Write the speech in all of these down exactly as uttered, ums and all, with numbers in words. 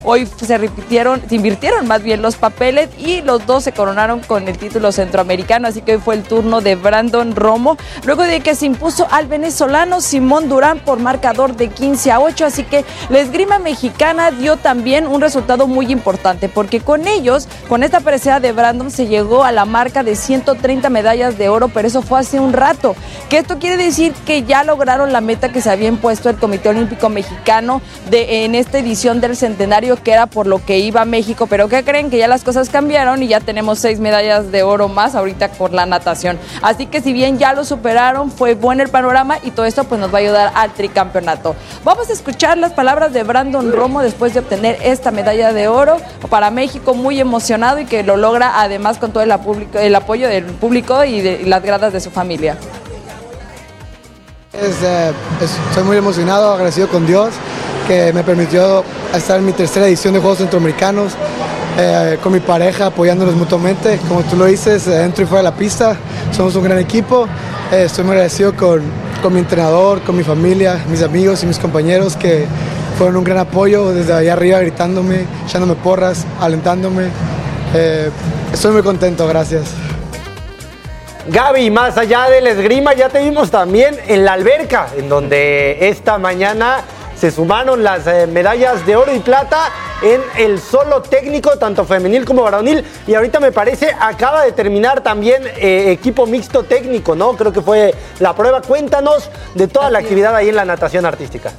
Hoy se repitieron, se invirtieron más bien los papeles y los dos se coronaron con el título centroamericano, así que hoy fue el turno de Brandon Romo, luego de que se impuso al venezolano Simón Durán por marcador de quince a ocho, así que la esgrima mexicana dio también un resultado muy importante, porque con ellos, con esta presea de Brandon, se llegó a la marca de ciento treinta medallas de oro, pero eso fue hace un rato, que esto quiere decir que ya lograron la meta que se había impuesto el Comité Olímpico Mexicano de, en esta edición del centenario, que era por lo que iba México, pero ¿qué creen? Que ya las cosas cambiaron y ya tenemos seis medallas de oro más ahorita por la natación. Así que si bien ya lo superaron, fue bueno el panorama y todo esto pues nos va a ayudar al tricampeonato. Vamos a escuchar las palabras de Brandon Romo después de obtener esta medalla de oro para México, muy emocionado y que lo logra además con todo el, público, el apoyo del público y de y las gradas de su familia. Es, eh, es, estoy muy emocionado, agradecido con Dios que me permitió estar en mi tercera edición de Juegos Centroamericanos, eh, con mi pareja apoyándonos mutuamente, como tú lo dices, dentro y fuera de la pista, somos un gran equipo. Eh, estoy muy agradecido con, con mi entrenador, con mi familia, mis amigos y mis compañeros que fueron un gran apoyo desde allá arriba, gritándome, echándome porras, alentándome. Eh, estoy muy contento, gracias. Gaby, más allá del esgrima, ya te vimos también en la alberca, en donde esta mañana se sumaron las eh, medallas de oro y plata en el solo técnico, tanto femenil como varonil, y ahorita me parece acaba de terminar también eh, equipo mixto técnico, ¿no? Creo que fue la prueba. Cuéntanos de toda la actividad ahí en la natación artística.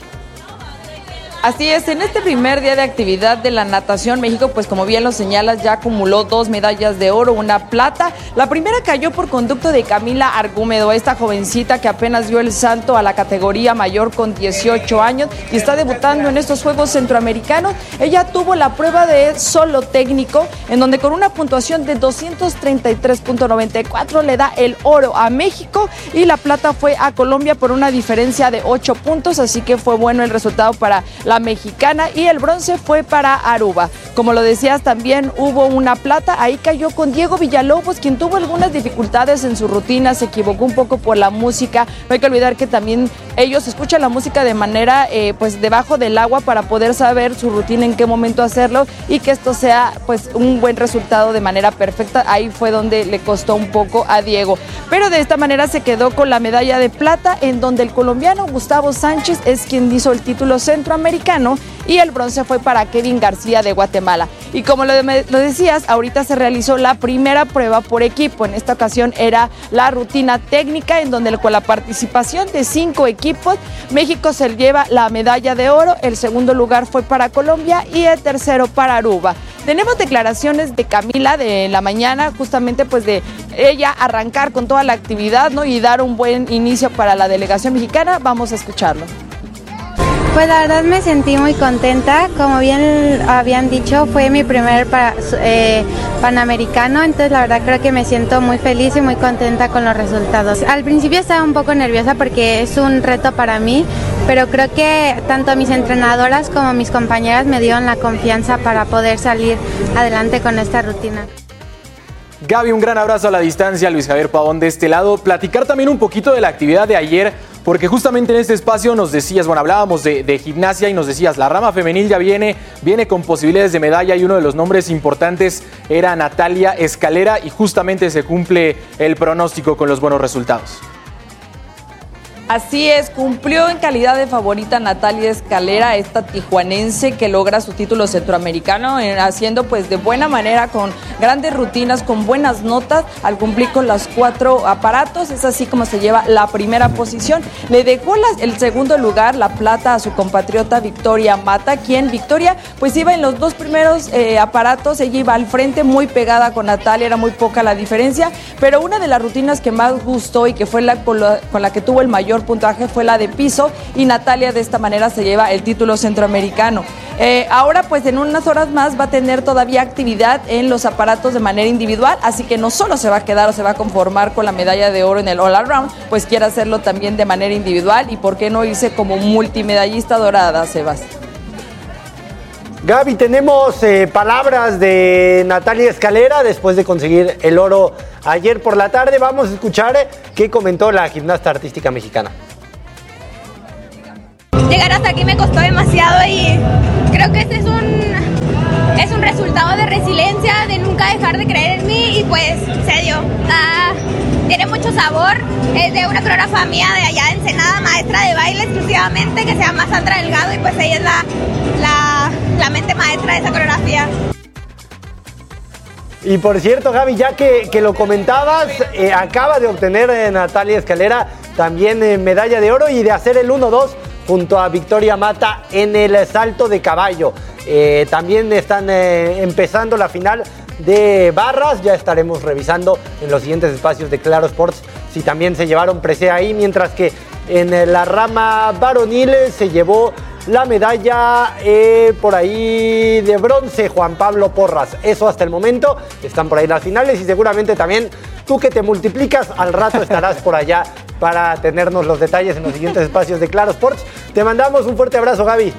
Así es, en este primer día de actividad de la natación, México, pues como bien lo señalas, ya acumuló dos medallas de oro, una plata. La primera cayó por conducto de Camila Argúmedo, esta jovencita que apenas dio el salto a la categoría mayor con dieciocho años y está debutando en estos Juegos Centroamericanos. Ella tuvo la prueba de solo técnico, en donde con una puntuación de doscientos treinta y tres punto noventa y cuatro le da el oro a México y la plata fue a Colombia por una diferencia de ocho puntos, así que fue bueno el resultado para la la mexicana y el bronce fue para Aruba. Como lo decías, también hubo una plata, ahí cayó con Diego Villalobos, quien tuvo algunas dificultades en su rutina, se equivocó un poco por la música. No hay que olvidar que también ellos escuchan la música de manera eh, pues debajo del agua para poder saber su rutina, en qué momento hacerlo y que esto sea pues un buen resultado de manera perfecta. Ahí fue donde le costó un poco a Diego, pero de esta manera se quedó con la medalla de plata, en donde el colombiano Gustavo Sánchez es quien hizo el título centroamericano y el bronce fue para Kevin García de Guatemala. Y como lo, de, lo decías, ahorita se realizó la primera prueba por equipo. En esta ocasión era la rutina técnica, en donde con la participación de cinco equipos, México se lleva la medalla de oro, el segundo lugar fue para Colombia y el tercero para Aruba. Tenemos declaraciones de Camila de la mañana, justamente pues de ella arrancar con toda la actividad, ¿no? Y dar un buen inicio para la delegación mexicana. Vamos a escucharlo. Pues la verdad me sentí muy contenta, como bien habían dicho, fue mi primer para, eh, Panamericano, entonces la verdad creo que me siento muy feliz y muy contenta con los resultados. Al principio estaba un poco nerviosa porque es un reto para mí, pero creo que tanto mis entrenadoras como mis compañeras me dieron la confianza para poder salir adelante con esta rutina. Gaby, un gran abrazo a la distancia, Luis Javier Pavón de este lado. Platicar también un poquito de la actividad de ayer, porque justamente en este espacio nos decías, bueno, hablábamos de, de gimnasia y nos decías, la rama femenil ya viene, viene con posibilidades de medalla y uno de los nombres importantes era Natalia Escalera y justamente se cumple el pronóstico con los buenos resultados. Así es, cumplió en calidad de favorita Natalia Escalera, esta tijuanense que logra su título centroamericano, haciendo pues de buena manera, con grandes rutinas, con buenas notas, al cumplir con los cuatro aparatos. Es así como se lleva la primera posición. Le dejó la, el segundo lugar, la plata, a su compatriota Victoria Mata, quien Victoria pues iba en los dos primeros eh, aparatos, ella iba al frente muy pegada con Natalia, era muy poca la diferencia, pero una de las rutinas que más gustó y que fue la con la, con la que tuvo el mayor puntaje fue la de piso, y Natalia de esta manera se lleva el título centroamericano. Eh, ahora pues en unas horas más va a tener todavía actividad en los aparatos de manera individual, así que no solo se va a quedar o se va a conformar con la medalla de oro en el All Around, pues quiere hacerlo también de manera individual y por qué no irse como multimedallista dorada, Sebas. Gaby, tenemos eh, palabras de Natalia Escalera después de conseguir el oro ayer por la tarde. Vamos a escuchar qué comentó la gimnasta artística mexicana. llegar hasta aquí me costó demasiado y creo que este es un, es un resultado de resiliencia, de nunca dejar de creer en mí y pues se dio. Ah, tiene mucho sabor, es de una coreógrafa mía de allá de Ensenada, maestra de baile exclusivamente, que se llama Sandra Delgado y pues ella es la, la, la mente maestra de esa coreografía. Y por cierto, Gaby, ya que, que lo comentabas, eh, acaba de obtener eh, Natalia Escalera también eh, medalla de oro y de hacer el uno dos junto a Victoria Mata en el salto de caballo. Eh, también están eh, empezando la final de barras, ya estaremos revisando en los siguientes espacios de Claro Sports si también se llevaron presea ahí, mientras que en la rama varonil se llevó la medalla eh, por ahí de bronce Juan Pablo Porras. Eso hasta el momento, están por ahí las finales y seguramente también tú que te multiplicas al rato estarás por allá para tenernos los detalles en los siguientes espacios de Claro Sports. Te mandamos un fuerte abrazo, Gaby.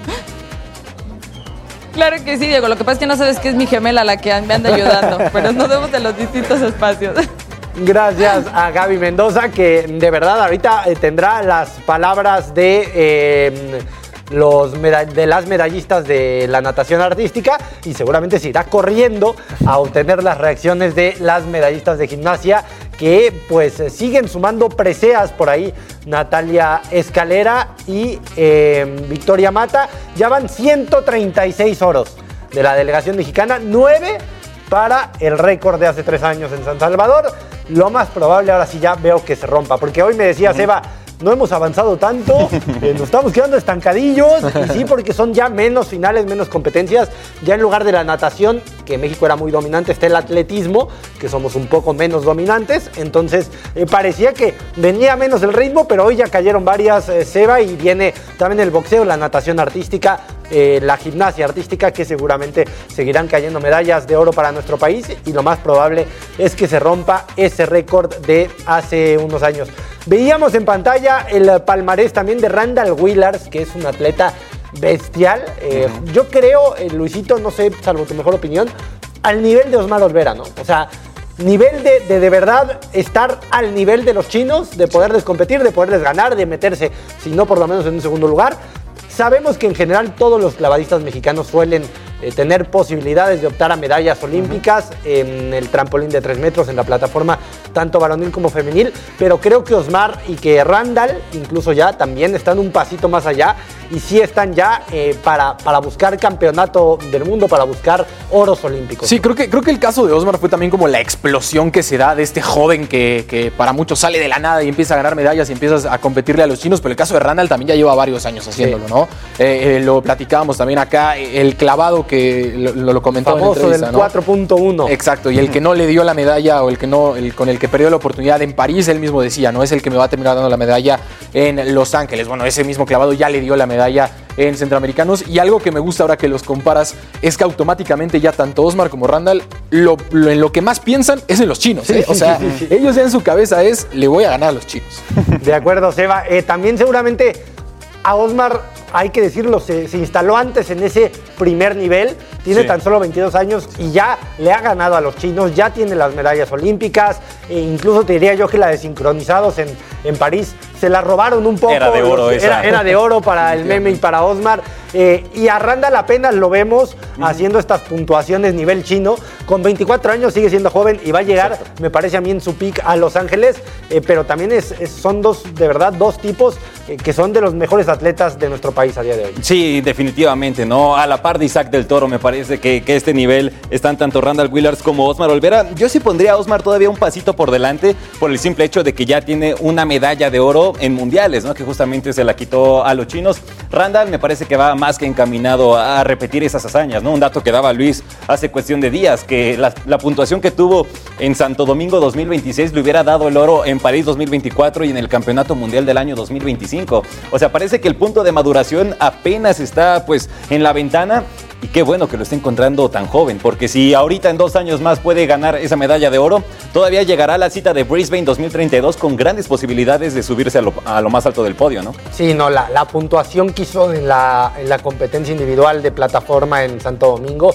Claro que sí, Diego. Lo que pasa es que no sabes que es mi gemela la que me anda ayudando, pero nos vemos en los distintos espacios. Gracias a Gaby Mendoza, que de verdad ahorita eh, tendrá las palabras de... Eh, Los de las medallistas de la natación artística y seguramente se irá corriendo a obtener las reacciones de las medallistas de gimnasia que pues siguen sumando preseas por ahí. Natalia Escalera y eh, Victoria Mata ya van ciento treinta y seis oros de la delegación mexicana, nueve para el récord de hace tres años en San Salvador. Lo más probable ahora sí ya veo que se rompa, porque hoy me decía Seba, no hemos avanzado tanto, eh, nos estamos quedando estancadillos, y sí, porque son ya menos finales, menos competencias. Ya en lugar de la natación, que México era muy dominante, está el atletismo, que somos un poco menos dominantes. Entonces eh, parecía que venía menos el ritmo, pero hoy ya cayeron varias, eh, Seba, y viene también el boxeo, la natación artística, eh, la gimnasia artística, que seguramente seguirán cayendo medallas de oro para nuestro país, y lo más probable es que se rompa ese récord de hace unos años. Veíamos en pantalla el palmarés también de Randall Willars, que es un atleta bestial. Eh, uh-huh. Yo creo, eh, Luisito, no sé, salvo tu mejor opinión, al nivel de Osmar Olvera, ¿no? O sea, nivel de, de de verdad estar al nivel de los chinos, de poderles competir, de poderles ganar, de meterse, si no por lo menos en un segundo lugar. Sabemos que en general todos los clavadistas mexicanos suelen eh, tener posibilidades de optar a medallas olímpicas uh-huh. en el trampolín de tres metros, en la plataforma tanto varonil como femenil, pero creo que Osmar y que Randall incluso ya también están un pasito más allá y sí están ya eh, para, para buscar campeonato del mundo, para buscar oros olímpicos. Sí, creo que, creo que el caso de Osmar fue también como la explosión que se da de este joven que, que para muchos sale de la nada y empieza a ganar medallas y empieza a competirle a los chinos, pero el caso de Randall también ya lleva varios años haciéndolo, sí. ¿no? Eh, eh, lo platicábamos también acá, el clavado que lo, lo comentó en la entrevista, del cuatro punto uno. Exacto, y el que no le dio la medalla o el que no, el con el que perdió la oportunidad en París, él mismo decía, no es el que me va a terminar dando la medalla en Los Ángeles. Bueno, ese mismo clavado ya le dio la medalla en Centroamericanos, y algo que me gusta ahora que los comparas es que automáticamente ya tanto Osmar como Randall lo, lo, en lo que más piensan es en los chinos, ¿eh? O sea, sí, sí, sí. Ellos ya en su cabeza es, le voy a ganar a los chinos. De acuerdo, Seba. Eh, también seguramente a Osmar, hay que decirlo, se, se instaló antes en ese primer nivel, tiene sí. tan solo veintidós años y ya le ha ganado a los chinos, ya tiene las medallas olímpicas, e incluso te diría yo que la de sincronizados en, en París se la robaron un poco. Era de oro los, esa. Era, era de oro para el meme y para Osmar. Eh, y a Randall apenas lo vemos uh-huh. haciendo estas puntuaciones nivel chino. Con veinticuatro años sigue siendo joven y va a llegar, exacto, me parece a mí, en su pick a Los Ángeles. Eh, pero también es, es, son dos, de verdad, dos tipos eh, que son de los mejores atletas de nuestro país a día de hoy. Sí, definitivamente, ¿no? A la par de Isaac del Toro, me parece que, que este nivel están tanto Randall Willars como Osmar Olvera. Yo sí pondría a Osmar todavía un pasito por delante por el simple hecho de que ya tiene una medalla de oro en mundiales, ¿no? Que justamente se la quitó a los chinos. Randall me parece que va más que encaminado a repetir esas hazañas, ¿no? Un dato que daba Luis hace cuestión de días, que la, la puntuación que tuvo en Santo Domingo dos mil veintiséis le hubiera dado el oro en París dos mil veinticuatro y en el Campeonato Mundial del año dos mil veinticinco. O sea, parece que el punto de maduración apenas está pues en la ventana. Y qué bueno que lo esté encontrando tan joven, porque si ahorita en dos años más puede ganar esa medalla de oro, todavía llegará a la cita de Brisbane dos mil treinta y dos con grandes posibilidades de subirse a lo, a lo más alto del podio, ¿no? Sí, no, la, la puntuación que hizo en la, en la competencia individual de plataforma en Santo Domingo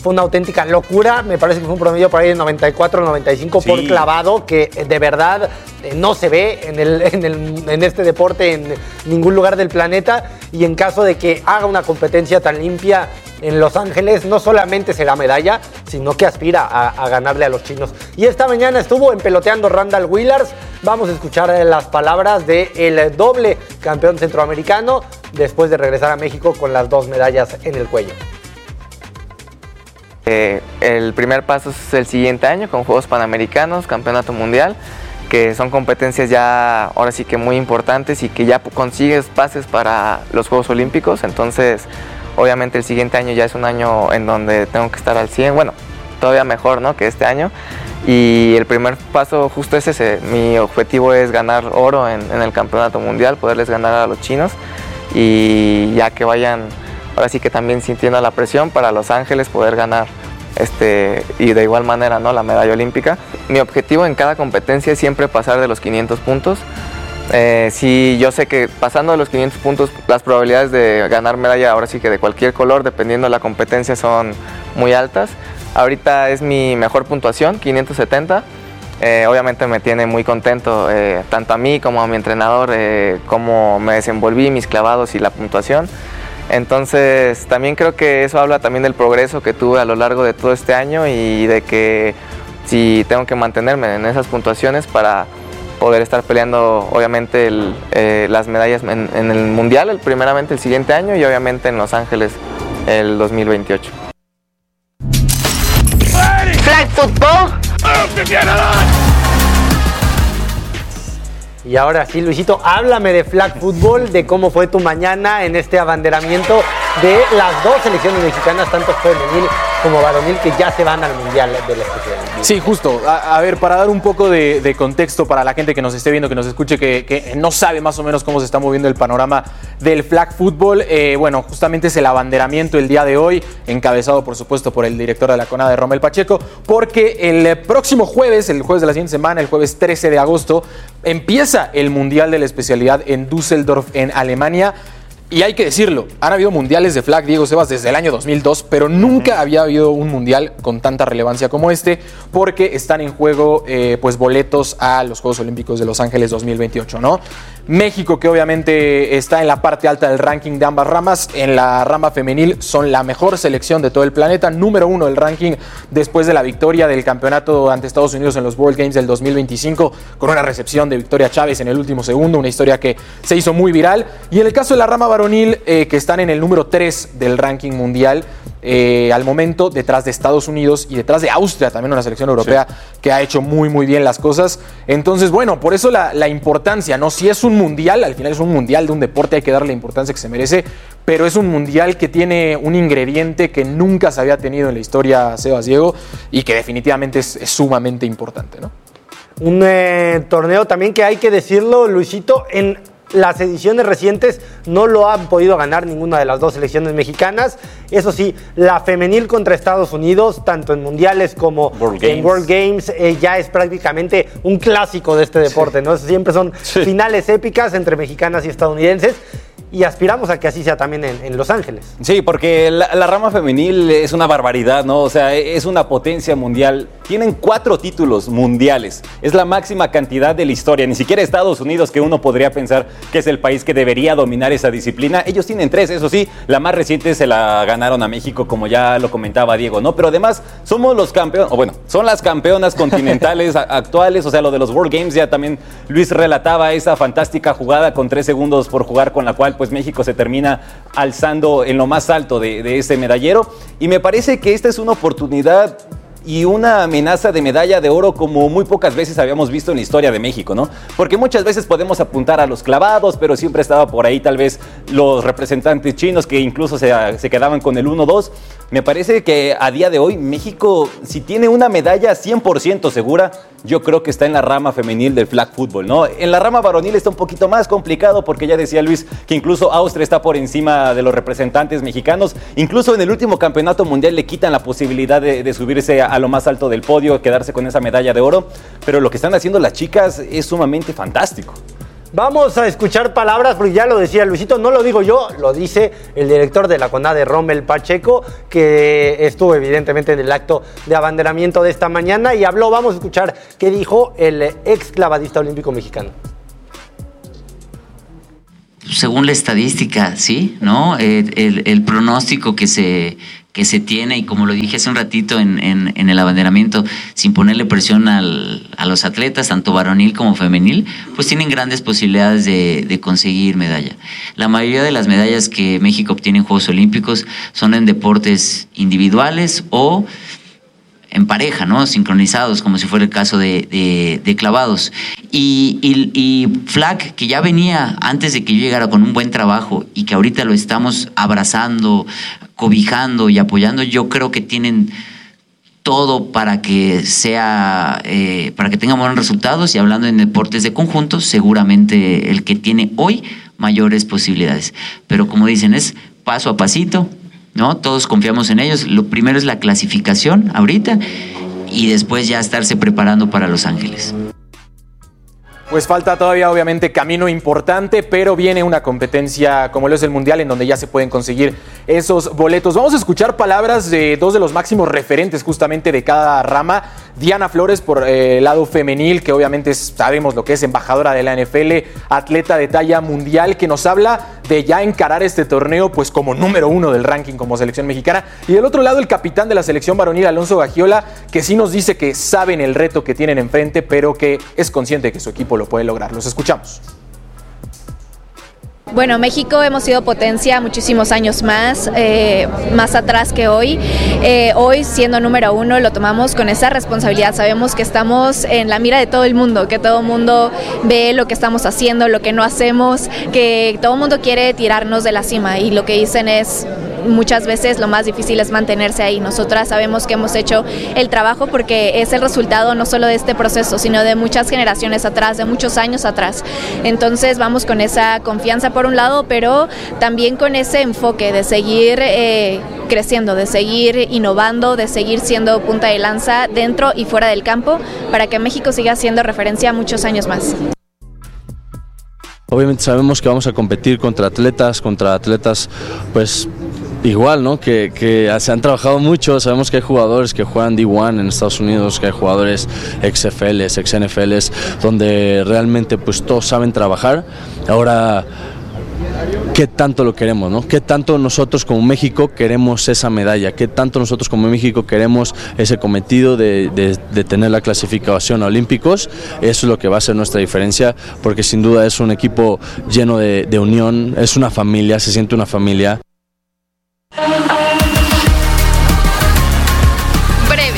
fue una auténtica locura. Me parece que fue un promedio por ahí de noventa y cuatro, noventa y cinco sí. por clavado, que de verdad eh, no se ve en, el, en, el, en este deporte en ningún lugar del planeta. Y en caso de que haga una competencia tan limpia en Los Ángeles, no solamente será medalla, sino que aspira a, a ganarle a los chinos. Y esta mañana estuvo empeloteando Randall Willars. Vamos a escuchar las palabras del doble campeón centroamericano después de regresar a México con las dos medallas en el cuello. Eh, el primer paso es el siguiente año con Juegos Panamericanos, Campeonato Mundial, que son competencias ya ahora sí que muy importantes y que ya consigues pases para los Juegos Olímpicos. Entonces obviamente el siguiente año ya es un año en donde tengo que estar al cien, bueno, todavía mejor, ¿no?, que este año. Y el primer paso justo es ese, mi objetivo es ganar oro en, en el Campeonato Mundial, poderles ganar a los chinos y ya que vayan, ahora sí que también sintiendo la presión para Los Ángeles poder ganar este, y de igual manera, ¿no?, la medalla olímpica. Mi objetivo en cada competencia es siempre pasar de los quinientos puntos. Eh, sí, yo sé que pasando de los quinientos puntos las probabilidades de ganar medalla ahora sí que de cualquier color, dependiendo de la competencia, son muy altas. Ahorita es mi mejor puntuación, quinientos setenta. Eh, obviamente me tiene muy contento, eh, tanto a mí como a mi entrenador, eh, cómo me desenvolví, mis clavados y la puntuación. Entonces también creo que eso habla también del progreso que tuve a lo largo de todo este año y de que si tengo que mantenerme en esas puntuaciones para poder estar peleando obviamente el, eh, las medallas en, en el Mundial, el, primeramente el siguiente año y obviamente en Los Ángeles el dos mil veintiocho. Flag Football. Y ahora sí, Luisito, háblame de Flag Football, de cómo fue tu mañana en este abanderamiento de las dos selecciones mexicanas, tanto femenil como varonil, que ya se van al Mundial de la especialidad. Sí, justo. A, a ver, para dar un poco de, de contexto para la gente que nos esté viendo, que nos escuche, que, que no sabe más o menos cómo se está moviendo el panorama del flag football, eh, bueno, justamente es el abanderamiento el día de hoy, encabezado por supuesto por el director de la CONADE, Rommel Pacheco, porque el próximo jueves, el jueves de la siguiente semana, el jueves trece de agosto, empieza el Mundial de la especialidad en Düsseldorf, en Alemania. Y hay que decirlo, han habido mundiales de flag, Diego Sebas, desde el año dos mil dos, pero nunca había habido un mundial con tanta relevancia como este, porque están en juego eh, pues boletos a los Juegos Olímpicos de Los Ángeles dos mil veintiocho, ¿no? México, que obviamente está en la parte alta del ranking de ambas ramas, en la rama femenil son la mejor selección de todo el planeta, número uno del ranking después de la victoria del campeonato ante Estados Unidos en los World Games del dos mil veinticinco, con una recepción de Victoria Chávez en el último segundo, una historia que se hizo muy viral. Y en el caso de la rama varonil, eh, que están en el número tres del ranking mundial, eh, al momento detrás de Estados Unidos y detrás de Austria, también una selección europea sí, que ha hecho muy muy bien las cosas. Entonces, bueno, por eso la, la importancia, ¿no? Si es un mundial, al final es un mundial de un deporte, hay que darle la importancia que se merece, pero es un mundial que tiene un ingrediente que nunca se había tenido en la historia, Sebas, Diego, y que definitivamente es, es sumamente importante, ¿no? Un eh, torneo también que hay que decirlo, Luisito, en las ediciones recientes no lo han podido ganar ninguna de las dos selecciones mexicanas. Eso sí, la femenil contra Estados Unidos, tanto en mundiales como World en Games. World Games, eh, ya es prácticamente un clásico de este deporte, sí, ¿no? Siempre son sí. finales épicas entre mexicanas y estadounidenses. Y aspiramos a que así sea también en, en Los Ángeles. Sí, porque la, la rama femenil es una barbaridad, ¿no? O sea, es una potencia mundial. Tienen cuatro títulos mundiales. Es la máxima cantidad de la historia. Ni siquiera Estados Unidos, que uno podría pensar que es el país que debería dominar esa disciplina. Ellos tienen tres, eso sí. La más reciente se la ganaron a México, como ya lo comentaba Diego, ¿no? Pero además somos los campeones, o bueno, son las campeonas continentales actuales. O sea, lo de los World Games, ya también Luis relataba esa fantástica jugada con tres segundos por jugar, con la cual pues México se termina alzando en lo más alto de, de ese medallero. Y me parece que esta es una oportunidad y una amenaza de medalla de oro como muy pocas veces habíamos visto en la historia de México, ¿no? Porque muchas veces podemos apuntar a los clavados, pero siempre estaba por ahí tal vez los representantes chinos que incluso se, se quedaban con el uno dos. Me parece que a día de hoy México, si tiene una medalla cien por ciento segura, yo creo que está en la rama femenil del flag football, ¿no? En la rama varonil está un poquito más complicado porque ya decía Luis que incluso Austria está por encima de los representantes mexicanos. Incluso en el último campeonato mundial le quitan la posibilidad de, de subirse a, a lo más alto del podio, quedarse con esa medalla de oro. Pero lo que están haciendo las chicas es sumamente fantástico. Vamos a escuchar palabras, porque ya lo decía Luisito, no lo digo yo, lo dice el director de la CONADE, Rommel Pacheco, que estuvo evidentemente en el acto de abanderamiento de esta mañana y habló. Vamos a escuchar qué dijo el ex clavadista olímpico mexicano. Según la estadística, sí, ¿no? El, el, el pronóstico que se, que se tiene, y como lo dije hace un ratito en, en, en el abanderamiento, sin ponerle presión al, a los atletas, tanto varonil como femenil, pues tienen grandes posibilidades de, de conseguir medalla. La mayoría de las medallas que México obtiene en Juegos Olímpicos son en deportes individuales o en pareja, ¿no? Sincronizados, como si fuera el caso de, de, de clavados. Y, y, y Flac, que ya venía antes de que yo llegara con un buen trabajo y que ahorita lo estamos abrazando, cobijando y apoyando, yo creo que tienen todo para que sea, eh, para que tengan buenos resultados. Y hablando en deportes de conjunto, seguramente el que tiene hoy mayores posibilidades. Pero como dicen, es paso a pasito, ¿no? Todos confiamos en ellos. Lo primero es la clasificación ahorita y después ya estarse preparando para Los Ángeles. Pues falta todavía obviamente camino importante, pero viene una competencia como lo es el Mundial en donde ya se pueden conseguir esos boletos. Vamos a escuchar palabras de dos de los máximos referentes justamente de cada rama. Diana Flores por eh, el lado femenil, que obviamente es, sabemos lo que es embajadora de la N F L, atleta de talla mundial, que nos habla de ya encarar este torneo pues como número uno del ranking como selección mexicana. Y del otro lado el capitán de la selección varonil, Alonso Gagiola, que sí nos dice que saben el reto que tienen enfrente, pero que es consciente de que su equipo lo puede lograr. Los escuchamos. Bueno, México hemos sido potencia muchísimos años más, eh, más atrás que hoy. Eh, hoy, siendo número uno, lo tomamos con esa responsabilidad. Sabemos que estamos en la mira de todo el mundo, que todo el mundo ve lo que estamos haciendo, lo que no hacemos, que todo el mundo quiere tirarnos de la cima y lo que dicen es... Muchas veces lo más difícil es mantenerse ahí. Nosotras sabemos que hemos hecho el trabajo porque es el resultado no solo de este proceso, sino de muchas generaciones atrás, de muchos años atrás. Entonces vamos con esa confianza por un lado, pero también con ese enfoque de seguir eh, creciendo, de seguir innovando, de seguir siendo punta de lanza dentro y fuera del campo para que México siga siendo referencia muchos años más. Obviamente sabemos que vamos a competir contra atletas, contra atletas pues igual, ¿no? Que, que se han trabajado mucho. Sabemos que hay jugadores que juegan D uno en Estados Unidos, que hay jugadores ex F Ls, ex N F Ls, donde realmente pues todos saben trabajar. Ahora, ¿qué tanto lo queremos, no? ¿Qué tanto nosotros como México queremos esa medalla? ¿Qué tanto nosotros como México queremos ese cometido de, de, de tener la clasificación a Olímpicos? Eso es lo que va a ser nuestra diferencia, porque sin duda es un equipo lleno de, de unión, es una familia, se siente una familia. Breve.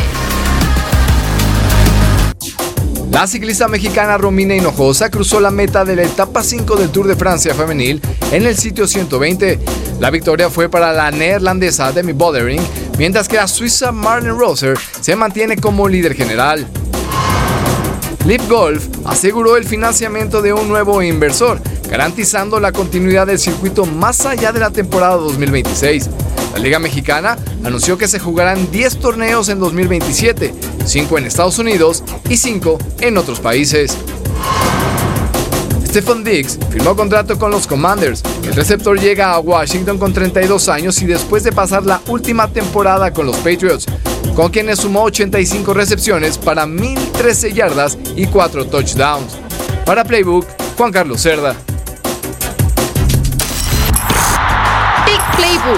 La ciclista mexicana Romina Hinojosa cruzó la meta de la etapa cinco del Tour de Francia femenil en el sitio ciento veinte. La victoria fue para la neerlandesa Demi Vollering, mientras que la suiza Marlene Rosser se mantiene como líder general. Liv Golf aseguró el financiamiento de un nuevo inversor, garantizando la continuidad del circuito más allá de la temporada dos mil veintiséis. La Liga Mexicana anunció que se jugarán diez torneos en dos mil veintisiete, cinco en Estados Unidos y cinco en otros países. Stefan Diggs firmó contrato con los Commanders. El receptor llega a Washington con treinta y dos años y después de pasar la última temporada con los Patriots, con quienes sumó ochenta y cinco recepciones para mil trece yardas y cuatro touchdowns. Para Playbook, Juan Carlos Cerda. Big Playbook.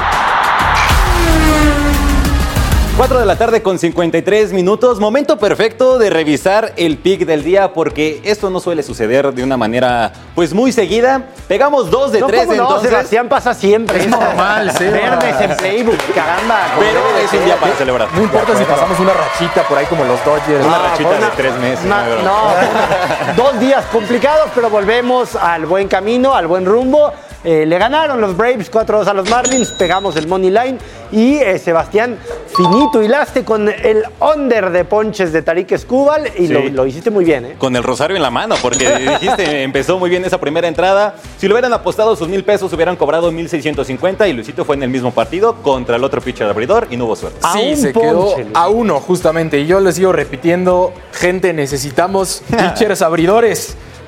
cuatro de la tarde con cincuenta y tres minutos, momento perfecto de revisar el pick del día porque esto no suele suceder de una manera pues muy seguida. Pegamos dos de no, tres, no, entonces. Sebastián pasa siempre. Es normal, sí. Verdes en Playbook, caramba. Pero es un día para celebrar. No importa si pasamos una rachita por ahí como los Dodgers. Una Ah, rachita una- de tres meses. una- ¿no? no, dos días complicados, pero volvemos al buen camino, al buen rumbo. Eh, le ganaron los Braves cuatro dos a los Marlins, pegamos el money line y eh, Sebastián, finito hilaste con el under de ponches de Tarik Skubal y Sí. lo, lo hiciste muy bien, ¿eh? Con el rosario en la mano, porque dijiste, empezó muy bien esa primera entrada. Si lo hubieran apostado sus mil pesos, hubieran cobrado mil seiscientos cincuenta y Luisito fue en el mismo partido contra el otro pitcher abridor y no hubo suerte. A Sí, un se ponche, quedó Luis. a uno justamente. Y yo les sigo repitiendo, gente, necesitamos pitchers abridores.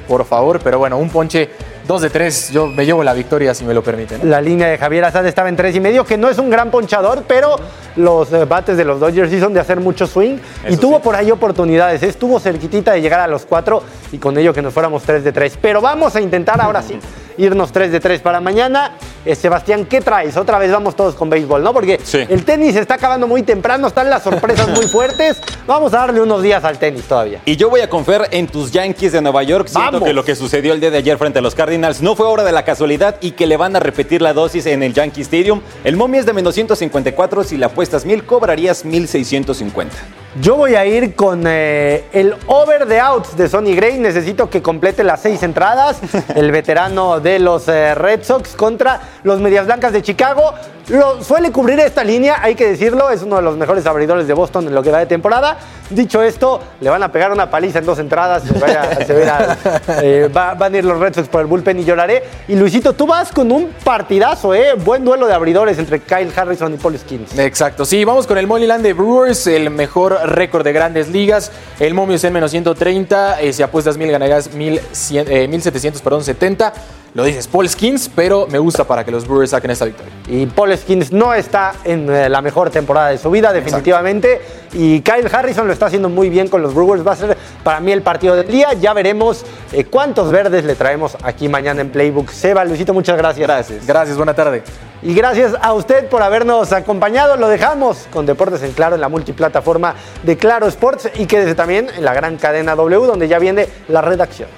por favor, pero bueno, un ponche dos de tres, yo me llevo la victoria si me lo permiten. La línea de Javier Azad estaba en tres y medio, que no es un gran ponchador, pero los eh, bates de los Dodgers sí son de hacer mucho swing. Eso y tuvo sí. por ahí oportunidades, ¿eh? Estuvo cerquitita de llegar a los cuatro y con ello que nos fuéramos tres de tres. Pero vamos a intentar ahora sí irnos tres de tres para mañana. Eh, Sebastián, ¿qué traes? Otra vez vamos todos con béisbol, ¿no? Porque sí. el tenis está acabando muy temprano, están las sorpresas muy fuertes. Vamos a darle unos días al tenis todavía. Y yo voy a confiar en tus Yankees de Nueva York. Siento vamos. que lo que sucedió el día de ayer frente a los Cardinals no fue obra de la casualidad y que le van a repetir la dosis en el Yankee Stadium. El momio es de menos ciento cincuenta y cuatro. Si le apuestas mil, cobrarías mil seiscientos cincuenta. Yo voy a ir con eh, el over the outs de Sonny Gray. Necesito que complete las seis entradas. El veterano de los eh, Red Sox contra los Medias Blancas de Chicago. Lo, suele cubrir esta línea, hay que decirlo. Es uno de los mejores abridores de Boston en lo que va de temporada. Dicho esto, le van a pegar una paliza en dos entradas. Se vaya, se verá, eh, va, van a ir los Red Sox por el bullpen y lloraré. Y Luisito, tú vas con un partidazo, ¿eh? Buen duelo de abridores entre Kyle Harrison y Paul Skeens. Exacto, sí, vamos con el Money Line de Brewers, el mejor récord de Grandes Ligas. El momio es en menos ciento treinta. Eh, si apuestas mil, ganarías mil setecientos, perdón, setenta. Lo dices Paul Skeens, pero me gusta para que los Brewers saquen esta victoria. Y Paul Skeens no está en eh, la mejor temporada de su vida, definitivamente. Exacto. Y Kyle Harrison lo está haciendo muy bien con los Brewers. Va a ser para mí el partido del día. Ya veremos eh, cuántos verdes le traemos aquí mañana en Playbook. Seba, Luisito, muchas gracias. Gracias. Gracias, buena tarde. Y gracias a usted por habernos acompañado. Lo dejamos con Deportes en Claro en la multiplataforma de Claro Sports y quédese también en la gran cadena W, donde ya viene las redacciones.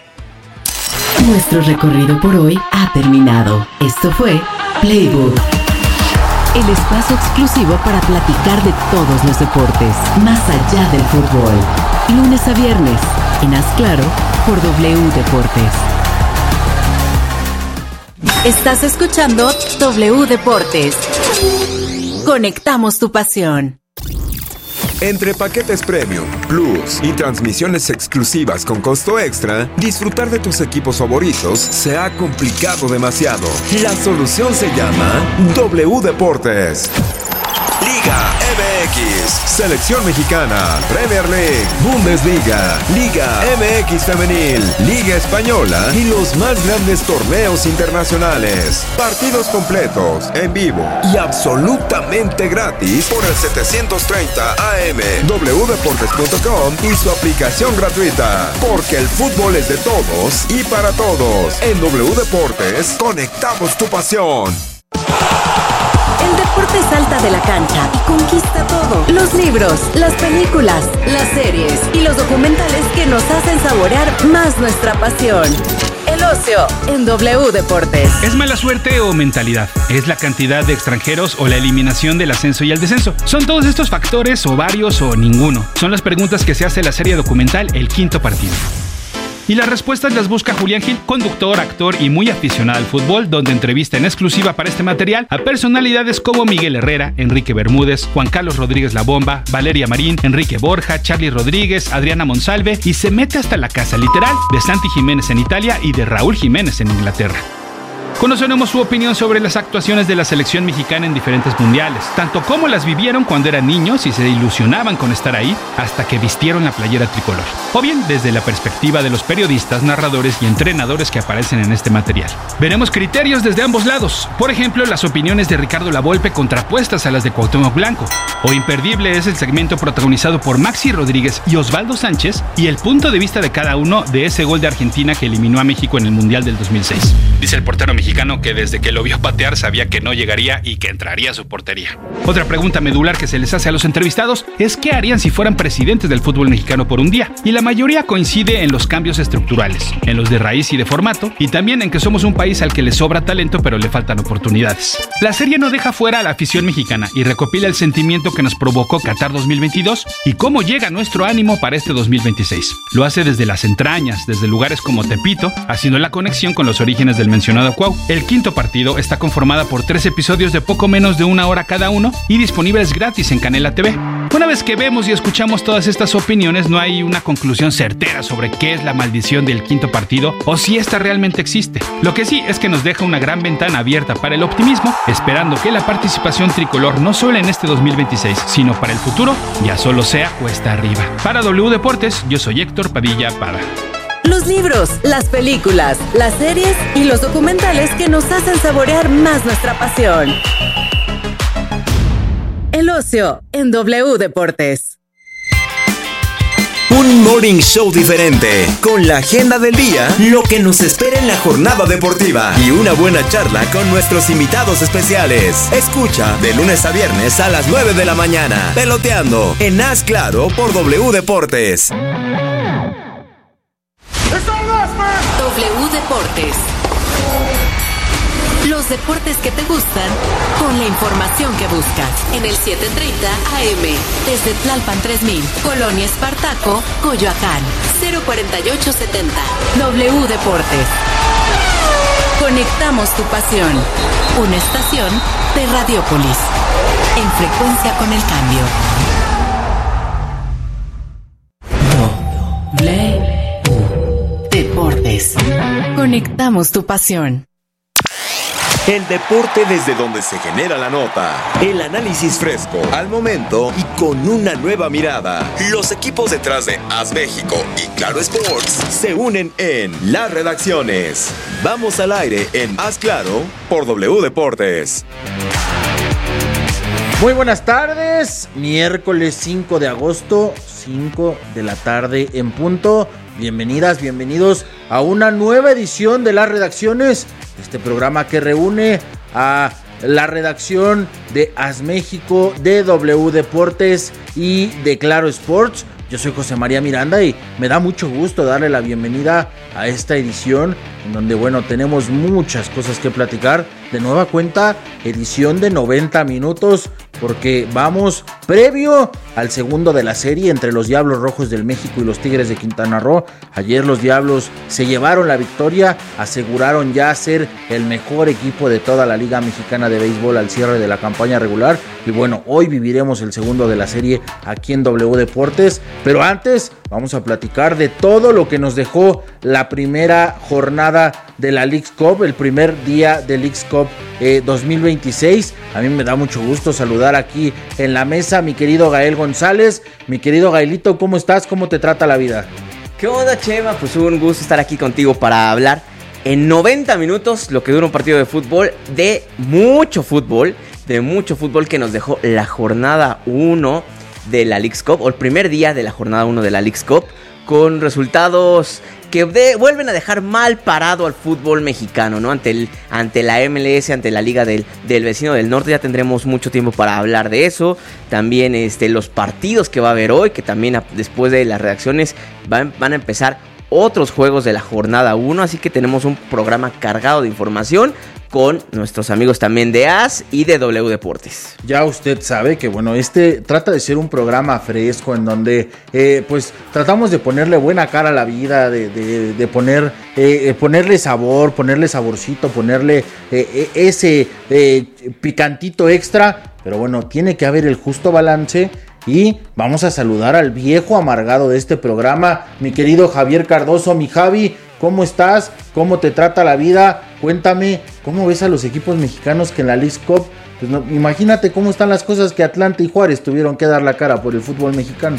Nuestro recorrido por hoy ha terminado. Esto fue Playbook, el espacio exclusivo para platicar de todos los deportes, más allá del fútbol. Lunes a viernes, en Haz Claro, por W Deportes. Estás escuchando W Deportes. Conectamos tu pasión. Entre paquetes Premium, Plus y transmisiones exclusivas con costo extra, disfrutar de tus equipos favoritos se ha complicado demasiado. La solución se llama W Deportes. Liga M X, Selección Mexicana, Premier League, Bundesliga, Liga M X Femenil, Liga Española y los más grandes torneos internacionales. Partidos completos, en vivo y absolutamente gratis por el setecientos treinta A M, w deportes punto com y su aplicación gratuita. Porque el fútbol es de todos y para todos. En W Deportes, conectamos tu pasión. El deporte salta de la cancha y conquista todo. Los libros, las películas, las series y los documentales que nos hacen saborear más nuestra pasión. El ocio en W Deportes. ¿Es mala suerte o mentalidad? ¿Es la cantidad de extranjeros o la eliminación del ascenso y el descenso? ¿Son todos estos factores o varios o ninguno? Son las preguntas que se hace la serie documental El Quinto Partido. Y las respuestas las busca Julián Gil, conductor, actor y muy aficionado al fútbol, donde entrevista en exclusiva para este material a personalidades como Miguel Herrera, Enrique Bermúdez, Juan Carlos Rodríguez La Bomba, Valeria Marín, Enrique Borja, Charly Rodríguez, Adriana Monsalve y se mete hasta la casa literal de Santi Jiménez en Italia y de Raúl Jiménez en Inglaterra. Conoceremos su opinión sobre las actuaciones de la selección mexicana en diferentes mundiales, tanto como las vivieron cuando eran niños y se ilusionaban con estar ahí hasta que vistieron la playera tricolor, o bien desde la perspectiva de los periodistas, narradores y entrenadores que aparecen en este material. Veremos criterios desde ambos lados, por ejemplo, las opiniones de Ricardo Lavolpe contrapuestas a las de Cuauhtémoc Blanco, o imperdible es el segmento protagonizado por Maxi Rodríguez y Osvaldo Sánchez y el punto de vista de cada uno de ese gol de Argentina que eliminó a México en el Mundial del dos mil seis. Dice el portero mexicano que desde que lo vio patear sabía que no llegaría y que entraría a su portería. Otra pregunta medular que se les hace a los entrevistados es qué harían si fueran presidentes del fútbol mexicano por un día, y la mayoría coincide en los cambios estructurales, en los de raíz y de formato, y también en que somos un país al que le sobra talento pero le faltan oportunidades. La serie no deja fuera a la afición mexicana y recopila el sentimiento que nos provocó Qatar dos mil veintidós y cómo llega nuestro ánimo para este dos mil veintiséis. Lo hace desde las entrañas, desde lugares como Tepito, haciendo la conexión con los orígenes del mencionado Cuau. El Quinto Partido está conformada por tres episodios de poco menos de una hora cada uno y disponibles gratis en Canela T V. Una vez que vemos y escuchamos todas estas opiniones, no hay una conclusión certera sobre qué es la maldición del Quinto Partido o si esta realmente existe. Lo que sí es que nos deja una gran ventana abierta para el optimismo, esperando que la participación tricolor no solo en este dos mil veintiséis, sino para el futuro, ya solo sea cuesta arriba. Para W Deportes, yo soy Héctor Padilla Pada. Los libros, las películas, las series y los documentales que nos hacen saborear más nuestra pasión. El ocio en W Deportes. Un morning show diferente, con la agenda del día, lo que nos espera en la jornada deportiva y una buena charla con nuestros invitados especiales. Escucha de lunes a viernes a las nueve de la mañana, Peloteando, en Haz Claro por W Deportes. W Deportes. Los deportes que te gustan, con la información que buscas. En el siete treinta A M, desde Tlalpan tres mil, Colonia Espartaco, Coyoacán, cero cuarenta y ocho setenta. W Deportes. Conectamos tu pasión. Una estación de Radiopolis. En frecuencia con el cambio. W Deportes. Conectamos tu pasión. El deporte desde donde se genera la nota. El análisis fresco, al momento y con una nueva mirada. Los equipos detrás de Haz México y Claro Sports se unen en las redacciones. Vamos al aire en Haz Claro por W Deportes. Muy buenas tardes, miércoles cinco de agosto, cinco de la tarde en punto. Bienvenidas, bienvenidos a una nueva edición de las redacciones, este programa que reúne a la redacción de Haz México, de W Deportes y de Claro Sports. Yo soy José María Miranda y me da mucho gusto darle la bienvenida a esta edición en donde, bueno, tenemos muchas cosas que platicar. De nueva cuenta, edición de noventa minutos, porque vamos previo al segundo de la serie entre los Diablos Rojos del México y los Tigres de Quintana Roo. Ayer los Diablos se llevaron la victoria, aseguraron ya ser el mejor equipo de toda la Liga Mexicana de Béisbol al cierre de la campaña regular. Y bueno, hoy viviremos el segundo de la serie aquí en W Deportes. Pero antes vamos a platicar de todo lo que nos dejó la primera jornada de la Leagues Cup, el primer día de Leagues Cup eh, dos mil veintiséis. A mí me da mucho gusto saludar aquí en la mesa a mi querido Gael González. Mi querido Gaelito, ¿cómo estás? ¿Cómo te trata la vida? ¿Qué onda, Chema? Pues un gusto estar aquí contigo para hablar en noventa minutos, lo que dura un partido de fútbol, de mucho fútbol, de mucho fútbol que nos dejó la jornada uno de la Leagues Cup, o el primer día de la jornada uno de la Leagues Cup, con resultados que de, vuelven a dejar mal parado al fútbol mexicano, ¿no? Ante, el, ante la M L S, ante la Liga del, del Vecino del Norte. Ya tendremos mucho tiempo para hablar de eso. También este, los partidos que va a haber hoy, que también a, después de las reacciones van, van a empezar otros juegos de la jornada uno. Así que tenemos un programa cargado de información con nuestros amigos también de Haz y de W Deportes. Ya usted sabe que, bueno, este trata de ser un programa fresco en donde, eh, pues, tratamos de ponerle buena cara a la vida, de, de, de poner, eh, ponerle sabor, ponerle saborcito, ponerle eh, ese eh, picantito extra, pero bueno, tiene que haber el justo balance. Y vamos a saludar al viejo amargado de este programa, mi querido Javier Cardoso. Mi Javi, ¿cómo estás? ¿Cómo te trata la vida? Cuéntame, ¿cómo ves a los equipos mexicanos que en la Leagues Cup? Pues no, imagínate cómo están las cosas, que Atlanta y Juárez tuvieron que dar la cara por el fútbol mexicano.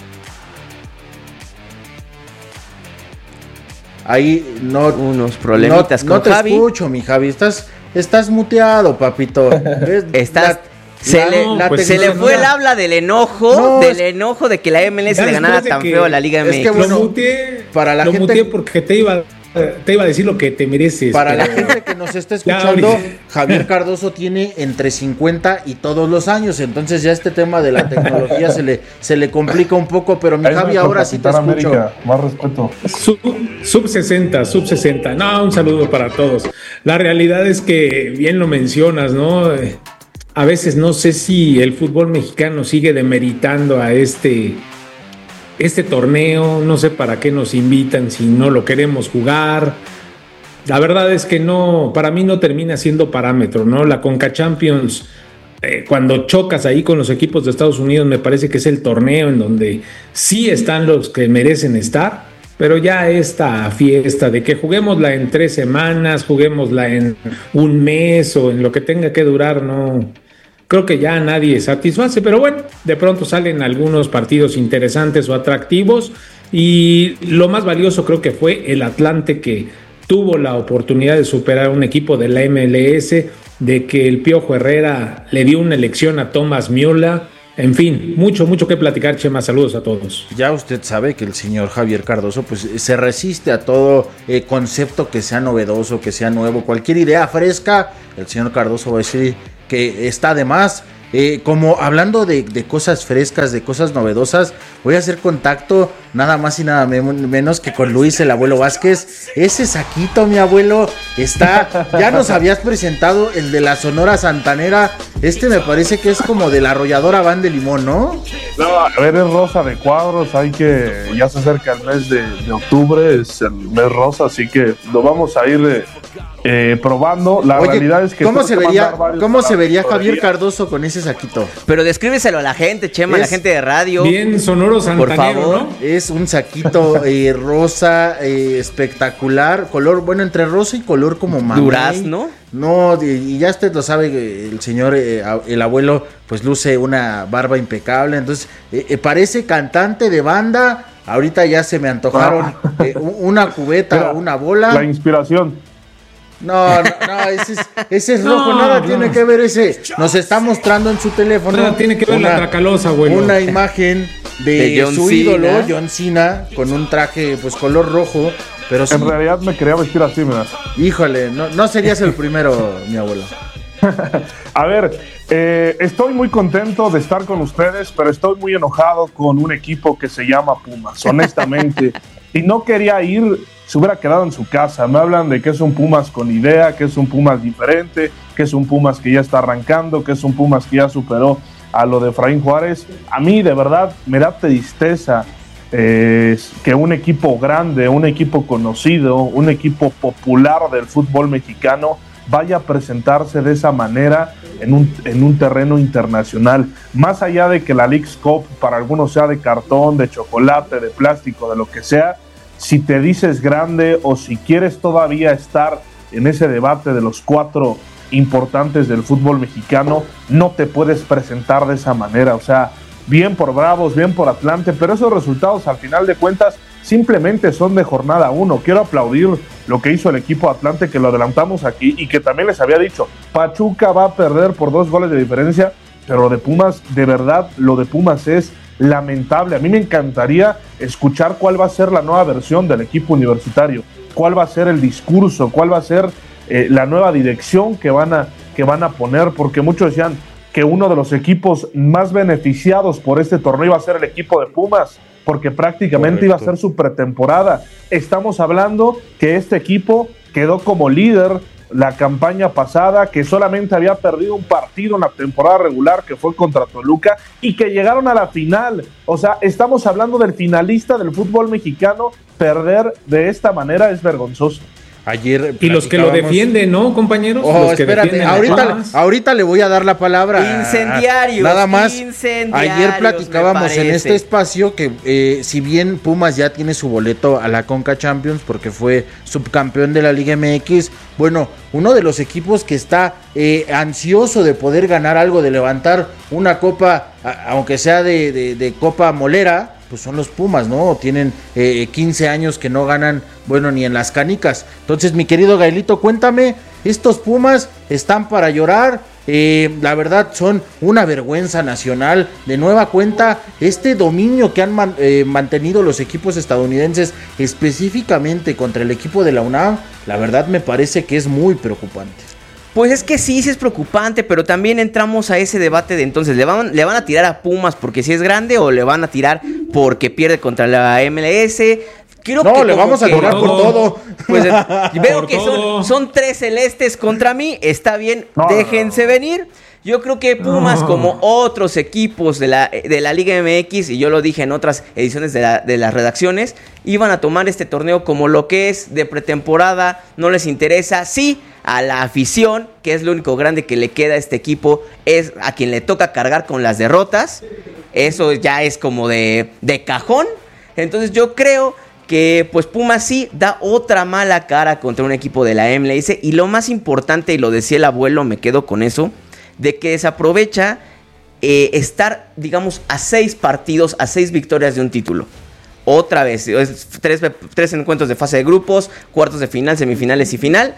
Ahí no... Unos problemitas no, con no te Javi. escucho, mi Javi. Estás, estás muteado, papito. Estás... La, Se, la, le, la pues se le fue el habla del enojo, no, del enojo de que la M L S le ganara tan feo a la Liga M X. Es que bueno, lo muteé, para la lo gente, muteé porque te iba, te iba a decir lo que te mereces. Para pero... la gente que nos está escuchando, Javier Cardoso tiene entre cincuenta y todos los años, entonces ya este tema de la tecnología se le, se le complica un poco, pero mi Javi, ahora sí te escucho. América, más respeto. Sub, sub sesenta, sub sesenta. No, un saludo para todos. La realidad es que bien lo mencionas, ¿no? A veces no sé si el fútbol mexicano sigue demeritando a este, este torneo. No sé para qué nos invitan si no lo queremos jugar. La verdad es que no, para mí no termina siendo parámetro, ¿no? La Conca Champions, eh, cuando chocas ahí con los equipos de Estados Unidos, me parece que es el torneo en donde sí están los que merecen estar. Pero ya esta fiesta de que juguémosla en tres semanas, juguémosla en un mes o en lo que tenga que durar, no, creo que ya nadie satisface. Pero bueno, de pronto salen algunos partidos interesantes o atractivos Y lo más valioso creo que fue el Atlante, que tuvo la oportunidad de superar a un equipo de la M L S, de que el Piojo Herrera le dio una elección a Thomas Müller. En fin, mucho, mucho que platicar, Chema. Saludos a todos. Ya usted sabe que el señor Javier Cardoso pues se resiste a todo eh, concepto que sea novedoso, que sea nuevo, cualquier idea fresca. El señor Cardoso va a decir que está de más. Eh, como hablando de, de cosas frescas, de cosas novedosas, voy a hacer contacto nada más y nada me- menos que con Luis, el abuelo Vázquez. Ese saquito, mi abuelo, está, ya nos habías presentado el de la Sonora Santanera. Este me parece que es como de la arrolladora Van de Limón, ¿no? No, a ver, es rosa de cuadros, hay que, ya se acerca el mes de, de octubre, es el mes rosa, así que lo vamos a ir eh, eh, probando. La Oye, realidad es que ¿cómo se vería, ¿cómo se vería todavía. Javier Cardoso con ese saquito? Pero descríbeselo a la gente, Chema, a la Es gente de radio. Bien sonoro santanero, Por favor. ¿no? Es un saquito eh, rosa, eh, espectacular, color, bueno, entre rosa y color como mamey. Durazno. No, y, y ya usted lo sabe, eh, el señor, eh, a- el abuelo, pues luce una barba impecable, entonces eh, eh, parece cantante de banda. Ahorita ya se me antojaron eh, u- una cubeta, Mira, una bola. La inspiración. No, no, no, ese es, ese es rojo, No, nada no. tiene que ver ese. Nos está mostrando en su teléfono. Nada tiene que ver la tracalosa, abuelo. Una imagen de, De John su Cena. ídolo, John Cena, con un traje pues color rojo. Pero sí, En realidad me quería vestir así, mira. híjole, no, no serías el primero, mi abuelo. A ver, eh, estoy muy contento de estar con ustedes, pero estoy muy enojado con un equipo que se llama Pumas, honestamente. Y no quería ir, se hubiera quedado en su casa. Me hablan de que es un Pumas con idea, que es un Pumas diferente, que es un Pumas que ya está arrancando, que es un Pumas que ya superó a lo de Efraín Juárez. A mí, de verdad, me da tristeza eh, que un equipo grande, un equipo conocido, un equipo popular del fútbol mexicano vaya a presentarse de esa manera en un, en un terreno internacional. Más allá de que la Leagues Cup para algunos sea de cartón, de chocolate, de plástico, de lo que sea, si te dices grande o si quieres todavía estar en ese debate de los cuatro importantes del fútbol mexicano, no te puedes presentar de esa manera. O sea, bien por Bravos, bien por Atlante, pero esos resultados al final de cuentas simplemente son de jornada uno. Quiero aplaudir lo que hizo el equipo Atlante, que lo adelantamos aquí y que también les había dicho, Pachuca va a perder por dos goles de diferencia, pero lo de Pumas, de verdad, lo de Pumas es lamentable. A mí me encantaría escuchar cuál va a ser la nueva versión del equipo universitario, cuál va a ser el discurso, cuál va a ser eh, la nueva dirección que van a, que van a poner, porque muchos decían que uno de los equipos más beneficiados por este torneo iba a ser el equipo de Pumas, porque prácticamente Correcto. Iba a ser su pretemporada. Estamos hablando que este equipo quedó como líder la campaña pasada, que solamente había perdido un partido en la temporada regular, que fue contra Toluca, y que llegaron a la final. O sea, estamos hablando del finalista del fútbol mexicano. Perder de esta manera es vergonzoso. Ayer y los que lo defienden, ¿no, compañeros? Oh, los que espérate, ahorita, ahorita le voy a dar la palabra. Incendiarios. Nada más. Incendiarios, Ayer platicábamos me en este espacio que eh, si bien Pumas ya tiene su boleto a la Conca Champions porque fue subcampeón de la Liga M X, bueno, uno de los equipos que está eh, ansioso de poder ganar algo, de levantar una copa, a, aunque sea de, de, de Copa Molera, pues son los Pumas, ¿no? Tienen eh, quince años que no ganan, bueno, ni en las canicas. Entonces, mi querido Gaelito, cuéntame, estos Pumas están para llorar. Eh, la verdad son una vergüenza nacional. De nueva cuenta, este dominio que han man, eh, mantenido los equipos estadounidenses, específicamente contra el equipo de la UNAM, la verdad me parece que es muy preocupante. Pues es que sí, sí es preocupante, pero también entramos a ese debate de entonces, ¿le van, le van a tirar a Pumas porque sí es grande o le van a tirar porque pierde contra la M L S? Creo no, que le vamos a que, tirar por todo. Pues veo por que todo. Son, son tres celestes contra mí, está bien, no, déjense no. venir. Yo creo que Pumas, No. como otros equipos de la, de la Liga M X, y yo lo dije en otras ediciones de, la, de las redacciones, iban a tomar este torneo como lo que es de pretemporada, no les interesa. Sí, a la afición, que es lo único grande que le queda a este equipo, es a quien le toca cargar con las derrotas. Eso ya es como de, de cajón. Entonces yo creo que pues Pumas sí da otra mala cara contra un equipo de la M L S. Y lo más importante, y lo decía el abuelo, me quedo con eso, de que desaprovecha eh, estar, digamos, a seis partidos, a seis victorias de un título. otra vez, es tres, tres encuentros de fase de grupos, cuartos de final, semifinales y final,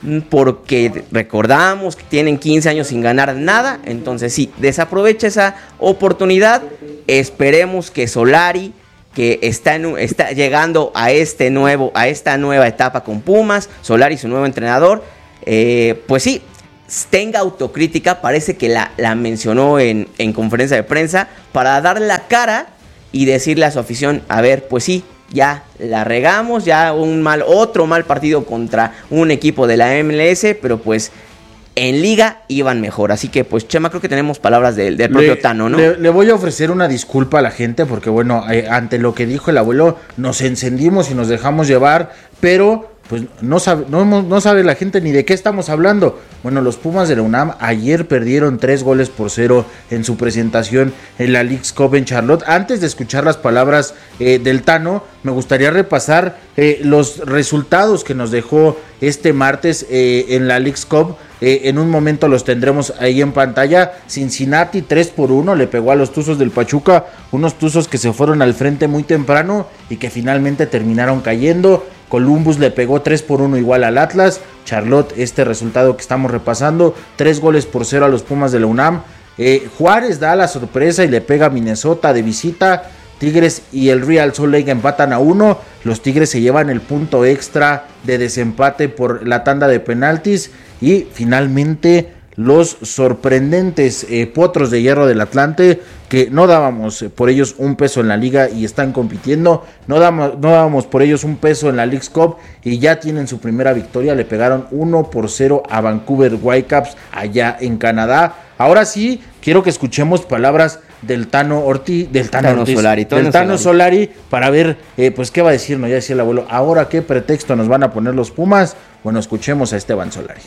porque recordamos que tienen quince años sin ganar nada, entonces sí, desaprovecha esa oportunidad. Esperemos que Solari, que está, en, está llegando a este nuevo, a esta nueva etapa con Pumas, Solari, su nuevo entrenador, eh, pues sí, tenga autocrítica, parece que la, la mencionó en, en conferencia de prensa, para dar la cara y decirle a su afición, a ver, pues sí, ya la regamos, ya un mal, otro mal partido contra un equipo de la M L S, pero pues en liga iban mejor. Así que pues Chema, creo que tenemos palabras del, del propio le, Tano, ¿no? Le, le voy a ofrecer una disculpa a la gente porque bueno, eh, ante lo que dijo el abuelo nos encendimos y nos dejamos llevar, pero pues no sabe, no, no sabe la gente ni de qué estamos hablando. Bueno, los Pumas de la UNAM ayer perdieron tres goles por cero en su presentación en la Leagues Cup en Charlotte. Antes de escuchar las palabras eh, del Tano, me gustaría repasar eh, los resultados que nos dejó este martes eh, en la Leagues Cup. Eh, en un momento los tendremos ahí en pantalla. Cincinnati tres por uno le pegó a los Tuzos del Pachuca, unos Tuzos que se fueron al frente muy temprano y que finalmente terminaron cayendo. Columbus le pegó tres por uno igual al Atlas. Charlotte, este resultado que estamos repasando, tres goles por cero a los Pumas de la UNAM. eh, Juárez da la sorpresa y le pega a Minnesota de visita. Tigres y el Real Salt Lake empatan a uno. Los Tigres se llevan el punto extra de desempate por la tanda de penaltis. Y finalmente los sorprendentes eh, Potros de Hierro del Atlante, que no dábamos eh, por ellos un peso en la liga y están compitiendo, no, damos, no dábamos por ellos un peso en la Leagues Cup y ya tienen su primera victoria. Le pegaron uno por cero a Vancouver Whitecaps allá en Canadá. Ahora sí, quiero que escuchemos palabras del Tano Ortiz, del Tano, Tano Ortiz, Solari, del Tano Tano Solari. Solari, para ver eh, pues qué va a decirnos. Ya decía el abuelo, ahora qué pretexto nos van a poner los Pumas. Bueno, escuchemos a Esteban Solari.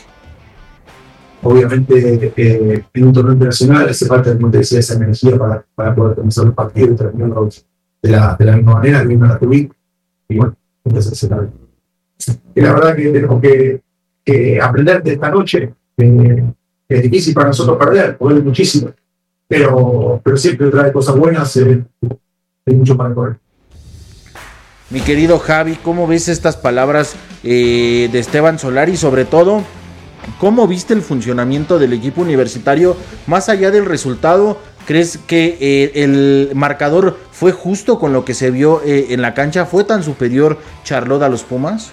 Obviamente eh, en un torneo internacional hace falta, como te decía, esa energía para, para poder comenzar los partidos y terminarlos de la, de la misma manera, de la misma tuvimos. Y bueno, entonces se la, y la verdad que tenemos que, que aprender de esta noche, eh, que es difícil para nosotros perder, porque es muchísimo, pero, pero siempre trae cosas buenas, eh, hay mucho para correr. Mi querido Javi, ¿cómo ves estas palabras eh, de Esteban Solari? Sobre todo, ¿cómo viste el funcionamiento del equipo universitario? Más allá del resultado, ¿crees que eh, el marcador fue justo con lo que se vio eh, en la cancha? ¿Fue tan superior Charlotte a los Pumas?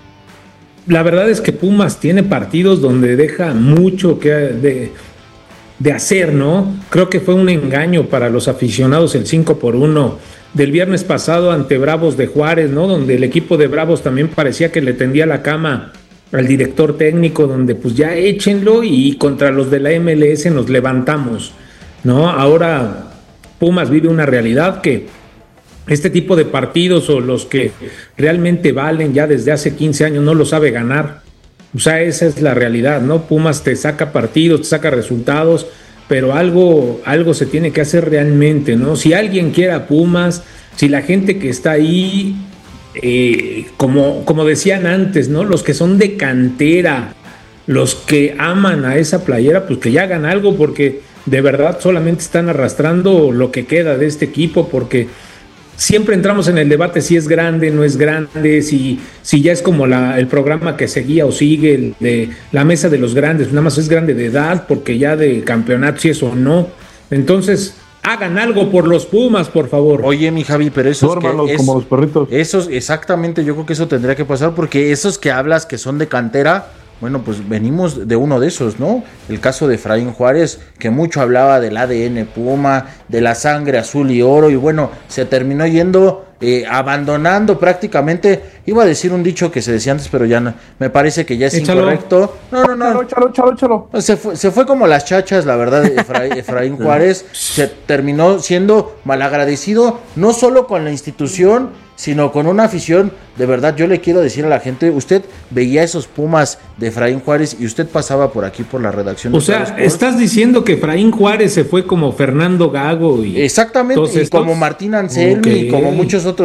La verdad es que Pumas tiene partidos donde deja mucho que de, de hacer, ¿no? Creo que fue un engaño para los aficionados el cinco por uno del viernes pasado ante Bravos de Juárez, ¿no? Donde el equipo de Bravos también parecía que le tendía la cama al director técnico, donde pues ya échenlo y contra los de la M L S nos levantamos, ¿no? Ahora Pumas vive una realidad que este tipo de partidos o los que realmente valen ya desde hace quince años no lo sabe ganar. O sea, esa es la realidad, ¿no? Pumas te saca partidos, te saca resultados, pero algo, algo se tiene que hacer realmente, ¿no? Si alguien quiere a Pumas, si la gente que está ahí, eh, como, como decían antes, ¿no? Los que son de cantera, los que aman a esa playera, pues que ya hagan algo, porque de verdad solamente están arrastrando lo que queda de este equipo, porque siempre entramos en el debate si es grande, no es grande, si, si ya es como la, el programa que seguía o sigue, el de la mesa de los grandes, nada más es grande de edad, porque ya de campeonato si eso o no. Entonces, hagan algo por los Pumas, por favor. Oye, mi Javi, pero esos Duérmalos que es, como los perritos. Esos, exactamente, yo creo que eso tendría que pasar, porque esos que hablas que son de cantera, bueno, pues venimos de uno de esos, ¿no? El caso de Efraín Juárez, que mucho hablaba del A D N Puma, de la sangre azul y oro, y bueno, se terminó yendo, eh, abandonando prácticamente, iba a decir un dicho que se decía antes, pero ya no, me parece que ya es échalo. Incorrecto. No, no, no. Échalo, échalo, échalo. Se fue, se fue como las chachas, la verdad, Efraín, Efraín Juárez, se terminó siendo malagradecido, no solo con la institución, sino con una afición. De verdad, yo le quiero decir a la gente, usted veía esos Pumas de Efraín Juárez y usted pasaba por aquí por la redacción. O sea, estás diciendo que Efraín Juárez se fue como Fernando Gago y exactamente, y como Martín Anselmi, okay, y como muchos otros.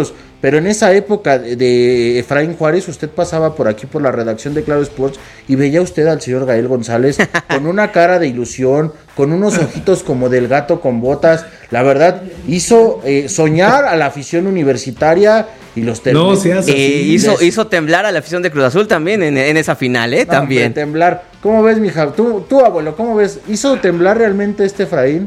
pero en esa época de, de Efraín Juárez, usted pasaba por aquí por la redacción de Claro Sports y veía usted al señor Gael González con una cara de ilusión, con unos ojitos como del gato con botas. La verdad, hizo eh, soñar a la afición universitaria y los no, eh, hizo, hizo temblar a la afición de Cruz Azul también en, en esa final, ¿eh? No, también. Hombre, temblar. ¿Cómo ves, mija? Tú, tú, abuelo, ¿cómo ves? ¿Hizo temblar realmente este Efraín?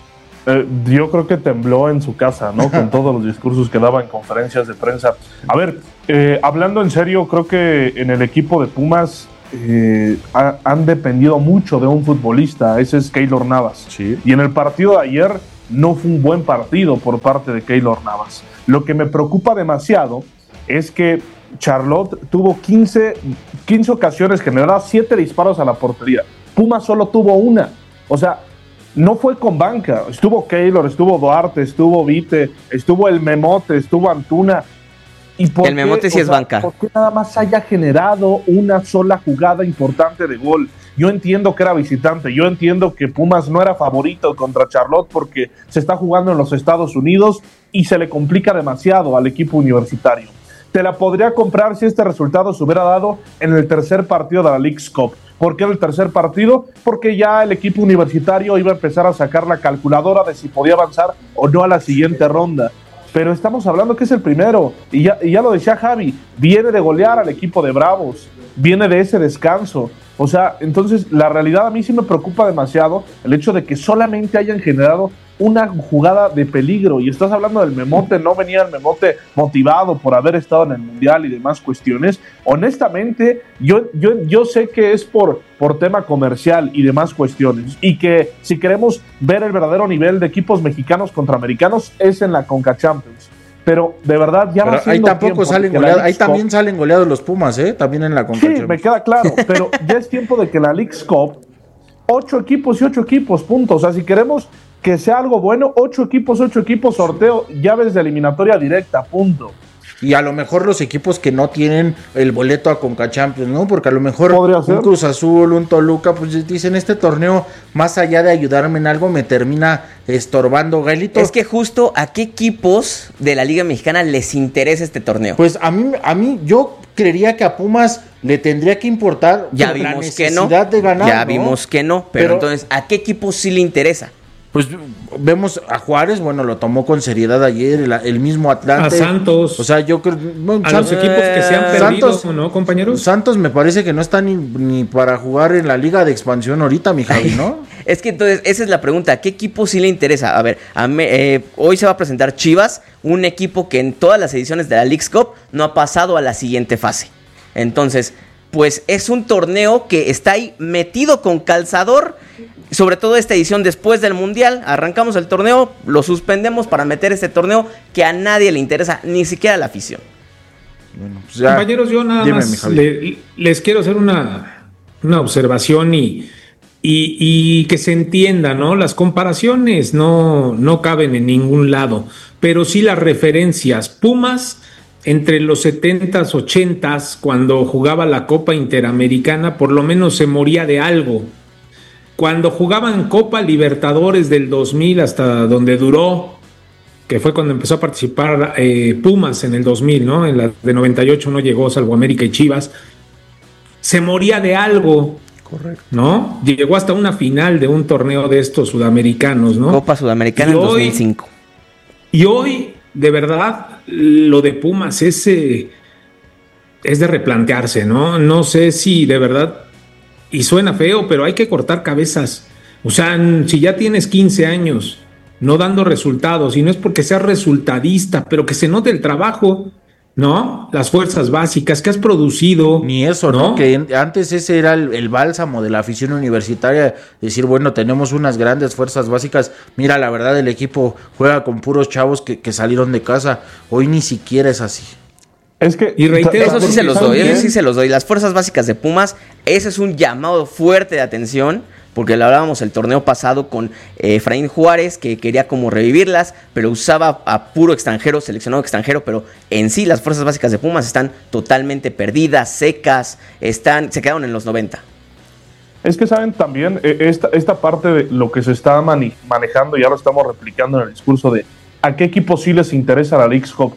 Eh, yo creo que tembló en su casa, ¿no? Con todos los discursos que daba en conferencias de prensa. A ver, eh, hablando en serio, creo que en el equipo de Pumas eh, ha, han dependido mucho de un futbolista, ese es Keylor Navas. Sí. Y en el partido de ayer no fue un buen partido por parte de Keylor Navas. Lo que me preocupa demasiado es que Charlotte tuvo quince, quince ocasiones generadas, siete disparos a la portería. Pumas solo tuvo una. O sea, no fue con banca. Estuvo Keylor, estuvo Duarte, estuvo Vite, estuvo el Memote, estuvo Antuna. ¿Y por el Memote sí es sea, banca. ¿Por qué nada más haya generado una sola jugada importante de gol? Yo entiendo que era visitante, yo entiendo que Pumas no era favorito contra Charlotte porque se está jugando en los Estados Unidos y se le complica demasiado al equipo universitario. Te la podría comprar si este resultado se hubiera dado en el tercer partido de la Leagues Cup. ¿Por qué el tercer partido? Porque ya el equipo universitario iba a empezar a sacar la calculadora de si podía avanzar o no a la siguiente ronda. Pero estamos hablando que es el primero, y ya, y ya lo decía Javi, viene de golear al equipo de Bravos, viene de ese descanso. O sea, entonces la realidad a mí sí me preocupa demasiado el hecho de que solamente hayan generado una jugada de peligro, y estás hablando del Memote, no venía el Memote motivado por haber estado en el Mundial y demás cuestiones. Honestamente, yo, yo, yo sé que es por, por tema comercial y demás cuestiones, y que si queremos ver el verdadero nivel de equipos mexicanos contra americanos es en la Conca Champions. Pero de verdad ya pero va siendo ahí tampoco salen goleados, ahí también Cup, salen goleados los Pumas, ¿eh? También en la Conca Champions. Sí, me queda claro, pero ya es tiempo de que la Leagues Cup, ocho equipos y ocho equipos, punto. O sea, si queremos que sea algo bueno, ocho equipos, ocho equipos, sorteo, llaves de eliminatoria directa, punto. Y a lo mejor los equipos que no tienen el boleto a Conca Champions, ¿no? Porque a lo mejor un Cruz Azul, un Toluca, pues dicen, este torneo, más allá de ayudarme en algo, me termina estorbando, Gaelito. Es que justo, ¿a qué equipos de la Liga Mexicana les interesa este torneo? Pues a mí, a mí, yo creería que a Pumas le tendría que importar ya la vimos que no, de ganar, ya ¿no? vimos que no, pero, pero entonces, ¿a qué equipo sí le interesa? Pues vemos a Juárez, bueno, lo tomó con seriedad ayer, el, el mismo Atlante. A Santos. O sea, yo creo... Bueno, a Santos, los equipos que se han perdido, Santos, ¿no, compañeros? Santos me parece que no está ni, ni para jugar en la Liga de Expansión ahorita, mi Javi, ¿no? Es que entonces, esa es la pregunta, ¿a qué equipo sí le interesa? A ver, a me, eh, hoy se va a presentar Chivas, un equipo que en todas las ediciones de la Leagues Cup no ha pasado a la siguiente fase. Entonces, pues es un torneo que está ahí metido con calzador, sobre todo esta edición después del Mundial. Arrancamos el torneo, lo suspendemos para meter este torneo que a nadie le interesa, ni siquiera a la afición. Bueno, pues ya, compañeros, yo nada dime, más le, les quiero hacer una, una observación y, y, y que se entienda, ¿no? Las comparaciones no, no caben en ningún lado, pero sí las referencias. Pumas, entre los setentas, ochentas, cuando jugaba la Copa Interamericana, por lo menos se moría de algo. Cuando jugaban Copa Libertadores del dos mil hasta donde duró, que fue cuando empezó a participar eh, Pumas en el dos mil, ¿no? En la de noventa y ocho no llegó, salvo América y Chivas. Se moría de algo. Correcto. ¿No? Llegó hasta una final de un torneo de estos sudamericanos, ¿no? Copa Sudamericana y en hoy, dos mil cinco. Y hoy, de verdad, lo de Pumas es, eh, es de replantearse, ¿no? No sé si de verdad... Y suena feo, pero hay que cortar cabezas. O sea, si ya tienes quince años no dando resultados, y no es porque seas resultadista, pero que se note el trabajo, ¿no? Las fuerzas básicas que has producido. Ni eso, ¿no? ¿no? Que antes ese era el, el bálsamo de la afición universitaria, decir, bueno, tenemos unas grandes fuerzas básicas. Mira, la verdad, el equipo juega con puros chavos que, que salieron de casa. Hoy ni siquiera es así. Es que, y reitero, eso sí se los doy, eso sí se los doy. Las fuerzas básicas de Pumas, ese es un llamado fuerte de atención, porque lo hablábamos el torneo pasado con eh, Efraín Juárez, que quería como revivirlas, pero usaba a puro extranjero, seleccionado extranjero, pero en sí las fuerzas básicas de Pumas están totalmente perdidas, secas, están, se quedaron en los noventa. Es que saben también, eh, esta, esta parte de lo que se está mani- manejando, ya lo estamos replicando en el discurso de a qué equipo sí les interesa la Leagues Cup.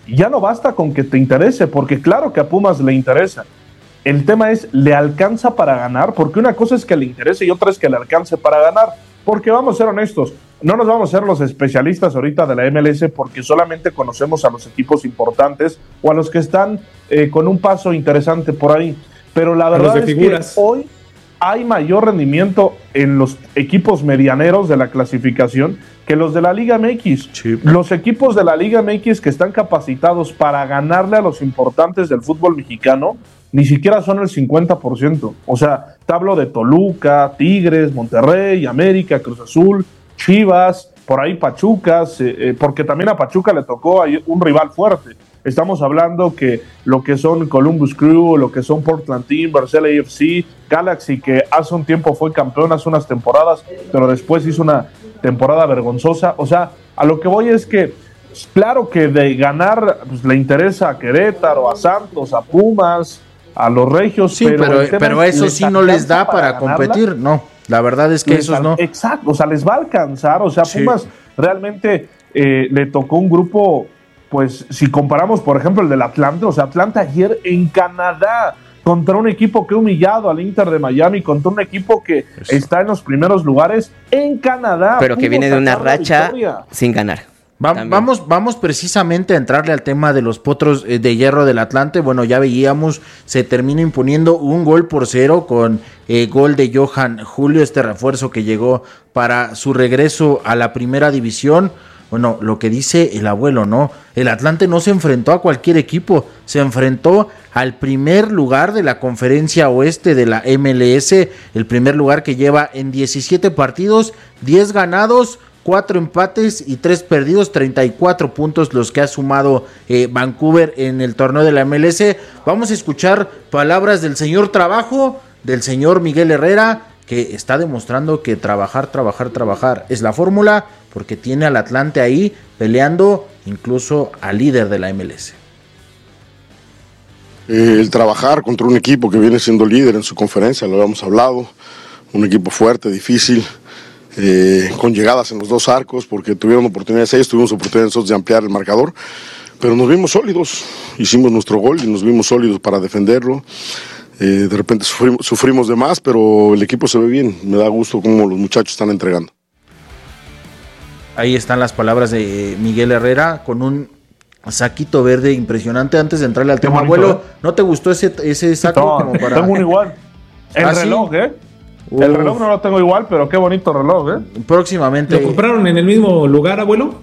Y ya no basta con que te interese, porque claro que a Pumas le interesa. El tema es, ¿le alcanza para ganar? Porque una cosa es que le interese y otra es que le alcance para ganar. Porque vamos a ser honestos, no nos vamos a ser los especialistas ahorita de la M L S porque solamente conocemos a los equipos importantes o a los que están eh, con un paso interesante por ahí. Pero la verdad es figuras. que hoy hay mayor rendimiento en los equipos medianeros de la clasificación que los de la Liga M X. Sí. Los equipos de la Liga M X que están capacitados para ganarle a los importantes del fútbol mexicano ni siquiera son el cincuenta por ciento. O sea, te hablo de Toluca, Tigres, Monterrey, América, Cruz Azul, Chivas, por ahí Pachucas, eh, eh, porque también a Pachuca le tocó ahí un rival fuerte. Estamos hablando que lo que son Columbus Crew, lo que son Portland Timbers, L A F C, Galaxy, que hace un tiempo fue campeón, hace unas temporadas, pero después hizo una temporada vergonzosa. O sea, a lo que voy es que, claro que de ganar pues, le interesa a Querétaro, a Santos, a Pumas, a los Regios. Sí, pero, pero, pero eso sí no les da para, para competir, no. La verdad es que esos no. Exacto, o sea, les va a alcanzar. O sea, sí. Pumas realmente eh, le tocó un grupo, pues, si comparamos, por ejemplo, el del Atlante, o sea, Atlante ayer en Canadá, contra un equipo que ha humillado al Inter de Miami, contra un equipo que eso. está en los primeros lugares en Canadá. Pero que viene de una racha sin ganar. Va, vamos, vamos precisamente a entrarle al tema de los potros de hierro del Atlante. Bueno, ya veíamos, se termina imponiendo un gol por cero con eh, gol de Johan Julio, este refuerzo que llegó para su regreso a la primera división. Bueno, lo que dice el abuelo, ¿no? El Atlante no se enfrentó a cualquier equipo, se enfrentó al primer lugar de la conferencia oeste de la M L S, el primer lugar que lleva en diecisiete partidos, diez ganados, cuatro empates y tres perdidos, treinta y cuatro puntos los que ha sumado eh, Vancouver en el torneo de la M L S. Vamos a escuchar palabras del señor Trabajo, del señor Miguel Herrera, que está demostrando que trabajar, trabajar, trabajar es la fórmula, porque tiene al Atlante ahí peleando incluso al líder de la M L S. Eh, el trabajar contra un equipo que viene siendo líder en su conferencia, lo habíamos hablado, un equipo fuerte, difícil, Eh, con llegadas en los dos arcos, porque tuvieron oportunidades ellos, tuvimos oportunidades nosotros de ampliar el marcador, pero nos vimos sólidos, hicimos nuestro gol y nos vimos sólidos para defenderlo. Eh, de repente sufrimos, sufrimos de más, pero el equipo se ve bien, me da gusto cómo los muchachos están entregando. Ahí están las palabras de Miguel Herrera con un saquito verde impresionante. Antes de entrarle al tema, abuelo, ¿eh? ¿No te gustó ese, ese saco? No, como para... tengo uno igual. El ¿Ah, reloj, sí? ¿eh? Uf. El reloj no lo tengo igual, pero qué bonito reloj, ¿eh? Próximamente. ¿Lo compraron en el mismo lugar, abuelo?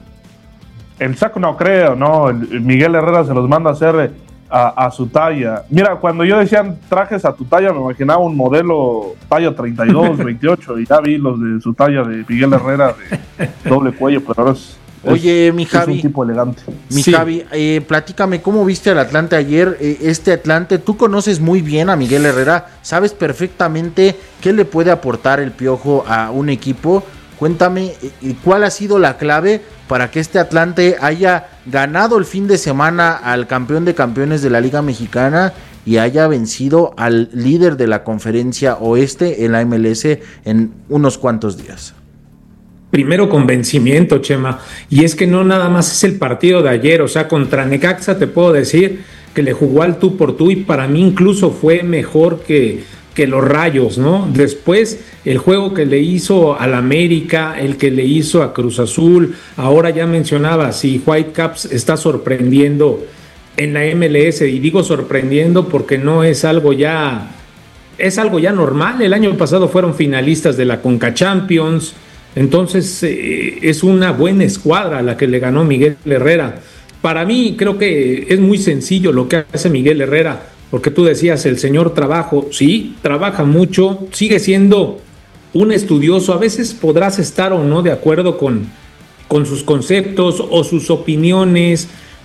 El saco no creo, no. El Miguel Herrera se los manda a hacer a, a su talla. Mira, cuando yo decía trajes a tu talla, me imaginaba un modelo talla treinta y dos, veintiocho, y ya vi los de su talla de Miguel Herrera de doble cuello, pero ahora es... Oye, es, mi Javi, es un tipo elegante. Mi sí. Javi, eh, platícame, ¿cómo viste al Atlante ayer? Eh, este Atlante, tú conoces muy bien a Miguel Herrera, sabes perfectamente qué le puede aportar el Piojo a un equipo. Cuéntame, eh, ¿cuál ha sido la clave para que este Atlante haya ganado el fin de semana al campeón de campeones de la Liga Mexicana y haya vencido al líder de la conferencia oeste en la M L S en unos cuantos días? Primero convencimiento, Chema, y es que no nada más es el partido de ayer, o sea, contra Necaxa te puedo decir que le jugó al tú por tú y para mí incluso fue mejor que, que los Rayos, ¿no? Después el juego que le hizo al América, el que le hizo a Cruz Azul, ahora ya mencionaba, si Whitecaps está sorprendiendo en la M L S, y digo sorprendiendo porque no es algo ya, es algo ya normal. El año pasado fueron finalistas de la Conca Champions. Entonces eh, es una buena escuadra la que le ganó Miguel Herrera. Para mí creo que es muy sencillo lo que hace Miguel Herrera, porque tú decías el señor Trabajo, sí, trabaja mucho, sigue siendo un estudioso, a veces podrás estar o no de acuerdo con, con sus conceptos o sus opiniones.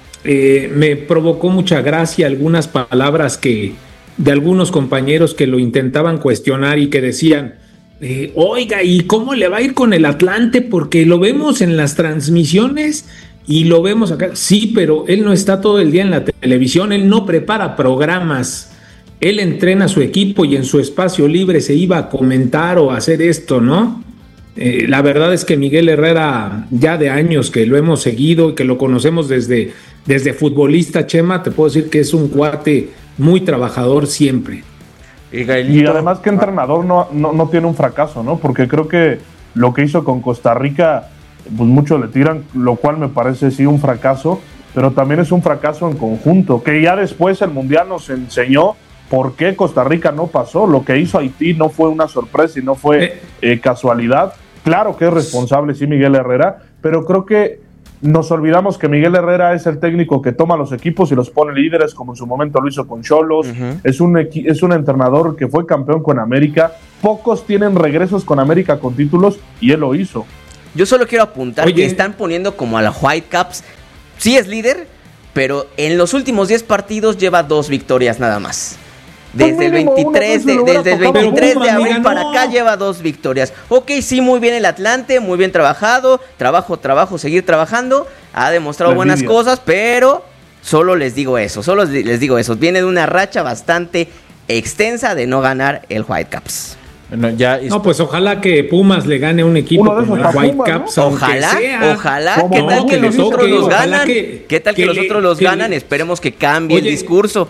Eh, me provocó mucha gracia algunas palabras que de algunos compañeros que lo intentaban cuestionar y que decían, Eh, oiga, ¿y cómo le va a ir con el Atlante? Porque lo vemos en las transmisiones y lo vemos acá. Sí, pero él no está todo el día en la televisión, él no prepara programas, él entrena a su equipo y en su espacio libre se iba a comentar o a hacer esto, ¿no? Eh, la verdad es que Miguel Herrera, ya de años que lo hemos seguido y que lo conocemos desde desde futbolista, Chema, te puedo decir que es un cuate muy trabajador siempre. Y además que entrenador no, no, no tiene un fracaso, ¿no? Porque creo que lo que hizo con Costa Rica, pues muchos le tiran, lo cual me parece sí un fracaso, pero también es un fracaso en conjunto, que ya después el Mundial nos enseñó por qué Costa Rica no pasó. Lo que hizo Haití no fue una sorpresa y no fue eh, casualidad. Claro que es responsable, sí, Miguel Herrera, pero creo que nos olvidamos que Miguel Herrera es el técnico que toma los equipos y los pone líderes, como en su momento lo hizo con Xolos. Uh-huh. Es un equi- es un entrenador que fue campeón con América. Pocos tienen regresos con América con títulos y él lo hizo. Yo solo quiero apuntar Oye. que están poniendo como a la Whitecaps. Sí es líder, pero en los últimos diez partidos lleva dos victorias nada más. Desde el veintitrés, de, desde el veintitrés de abril para acá lleva dos victorias. Ok, sí, muy bien el Atlante, muy bien trabajado. Trabajo, trabajo, seguir trabajando. Ha demostrado buenas cosas, pero solo les digo eso, solo les digo eso. Viene de una racha bastante extensa de no ganar el Whitecaps. Bueno, ya no, pues ojalá que Pumas le gane a un equipo como el Whitecaps. ¿No? Ojalá, ojalá. ¿Qué tal que los otros los ganan? ¿Qué tal que los otros los ganan? Esperemos que cambie el discurso.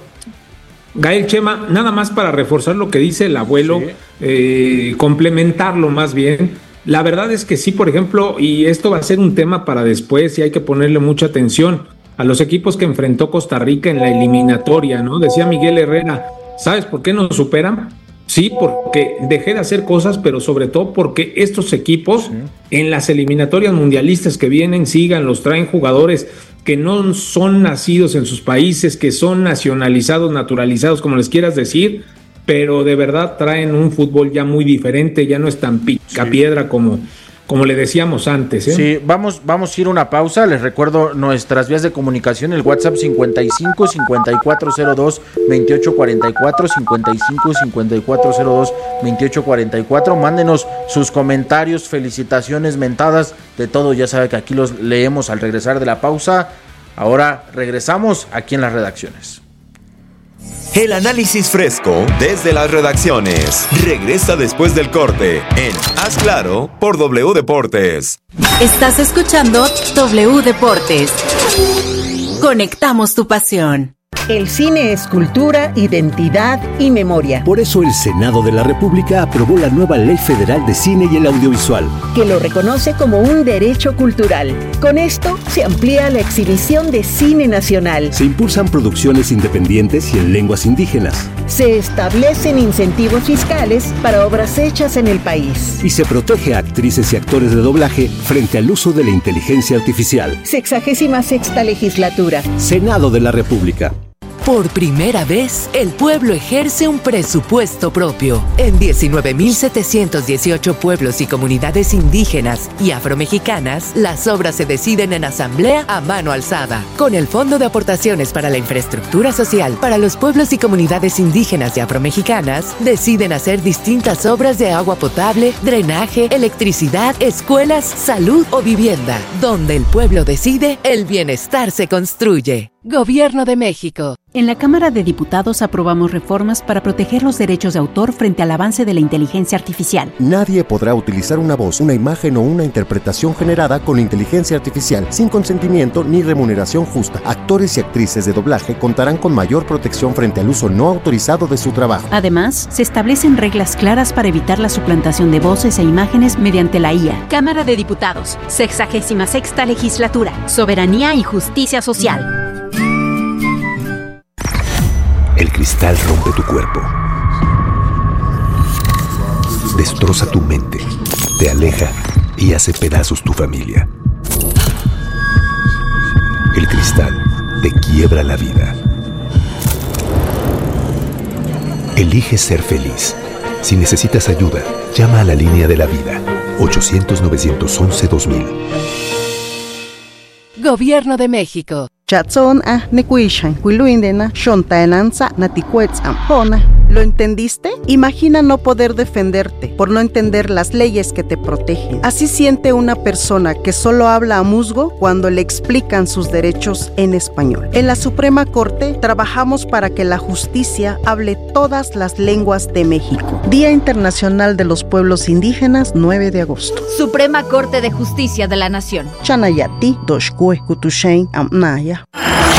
Gael, Chema, nada más para reforzar lo que dice el abuelo, sí. eh, complementarlo más bien. La verdad es que sí, por ejemplo, y esto va a ser un tema para después y hay que ponerle mucha atención a los equipos que enfrentó Costa Rica en la eliminatoria, ¿no? Decía Miguel Herrera, ¿sabes por qué nos superan? Sí, porque dejé de hacer cosas, pero sobre todo porque estos equipos sí. en las eliminatorias mundialistas que vienen, sigan, los traen jugadores que no son nacidos en sus países, que son nacionalizados, naturalizados, como les quieras decir, pero de verdad traen un fútbol ya muy diferente, ya no es tan picapiedra sí. como, como le decíamos antes. ¿eh? Sí, vamos, vamos a ir a una pausa. Les recuerdo nuestras vías de comunicación, el WhatsApp cincuenta y cinco, cincuenta y cuatro cero dos, veintiocho cuarenta y cuatro, cincuenta y cinco, cincuenta y cuatro cero dos, veintiocho cuarenta y cuatro. Mándenos sus comentarios, felicitaciones, mentadas, de todo. Ya sabe que aquí los leemos al regresar de la pausa. Ahora regresamos aquí en las redacciones. El análisis fresco desde las redacciones regresa después del corte en Haz Claro por W Deportes. Estás escuchando W Deportes. Conectamos tu pasión. El cine es cultura, identidad y memoria. Por eso el Senado de la República aprobó la nueva Ley Federal de Cine y el Audiovisual, que lo reconoce como un derecho cultural. Con esto se amplía la exhibición de cine nacional. Se impulsan producciones independientes y en lenguas indígenas. Se establecen incentivos fiscales para obras hechas en el país. Y se protege a actrices y actores de doblaje frente al uso de la inteligencia artificial. Sexagésima sexta legislatura. Senado de la República. Por primera vez, el pueblo ejerce un presupuesto propio. En diecinueve mil setecientos dieciocho pueblos y comunidades indígenas y afromexicanas, las obras se deciden en asamblea a mano alzada. Con el Fondo de Aportaciones para la Infraestructura Social para los pueblos y comunidades indígenas y afromexicanas, deciden hacer distintas obras de agua potable, drenaje, electricidad, escuelas, salud o vivienda. Donde el pueblo decide, el bienestar se construye. Gobierno de México. En la Cámara de Diputados aprobamos reformas para proteger los derechos de autor frente al avance de la inteligencia artificial. Nadie podrá utilizar una voz, una imagen o una interpretación generada con inteligencia artificial sin consentimiento ni remuneración justa. Actores y actrices de doblaje contarán con mayor protección frente al uso no autorizado de su trabajo. Además, se establecen reglas claras para evitar la suplantación de voces e imágenes mediante la I A. Cámara de Diputados, sexagésima sexta legislatura, soberanía y justicia social. El cristal rompe tu cuerpo, destroza tu mente, te aleja y hace pedazos tu familia. El cristal te quiebra la vida. Elige ser feliz. Si necesitas ayuda, llama a la línea de la vida, ochocientos, novecientos once, dos mil. Gobierno de México. Chatzón a nekuishan, huiluindena, shontaenanza, naticuetzam, jona. ¿Lo entendiste? Imagina no poder defenderte por no entender las leyes que te protegen. Así siente una persona que solo habla a musgo cuando le explican sus derechos en español. En la Suprema Corte trabajamos para que la justicia hable todas las lenguas de México. Día Internacional de los Pueblos Indígenas, nueve de agosto. Suprema Corte de Justicia de la Nación. Chanayati, Doshkue, Kutushain, Amnaya.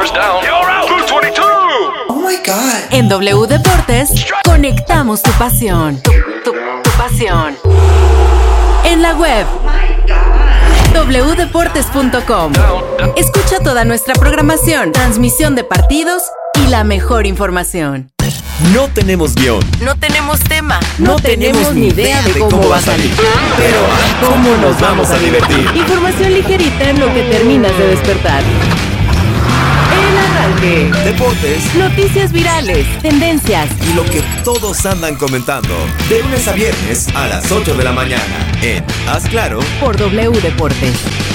First down. You're out. Blue veintidós. Oh my God. En W Deportes, conectamos tu pasión. Tu, tu, tu pasión. En la web. doble u deportes punto com. Escucha toda nuestra programación, transmisión de partidos y la mejor información. No tenemos guión. No tenemos tema. No, no tenemos, tenemos ni idea de cómo, cómo va a salir. Pero ¿cómo nos vamos a divertir? Información ligerita en lo que terminas de despertar. El arranque. Deportes. Noticias virales. Tendencias. Y lo que todos andan comentando. De lunes a viernes a las ocho de la mañana. En Haz Claro. Por W Deportes.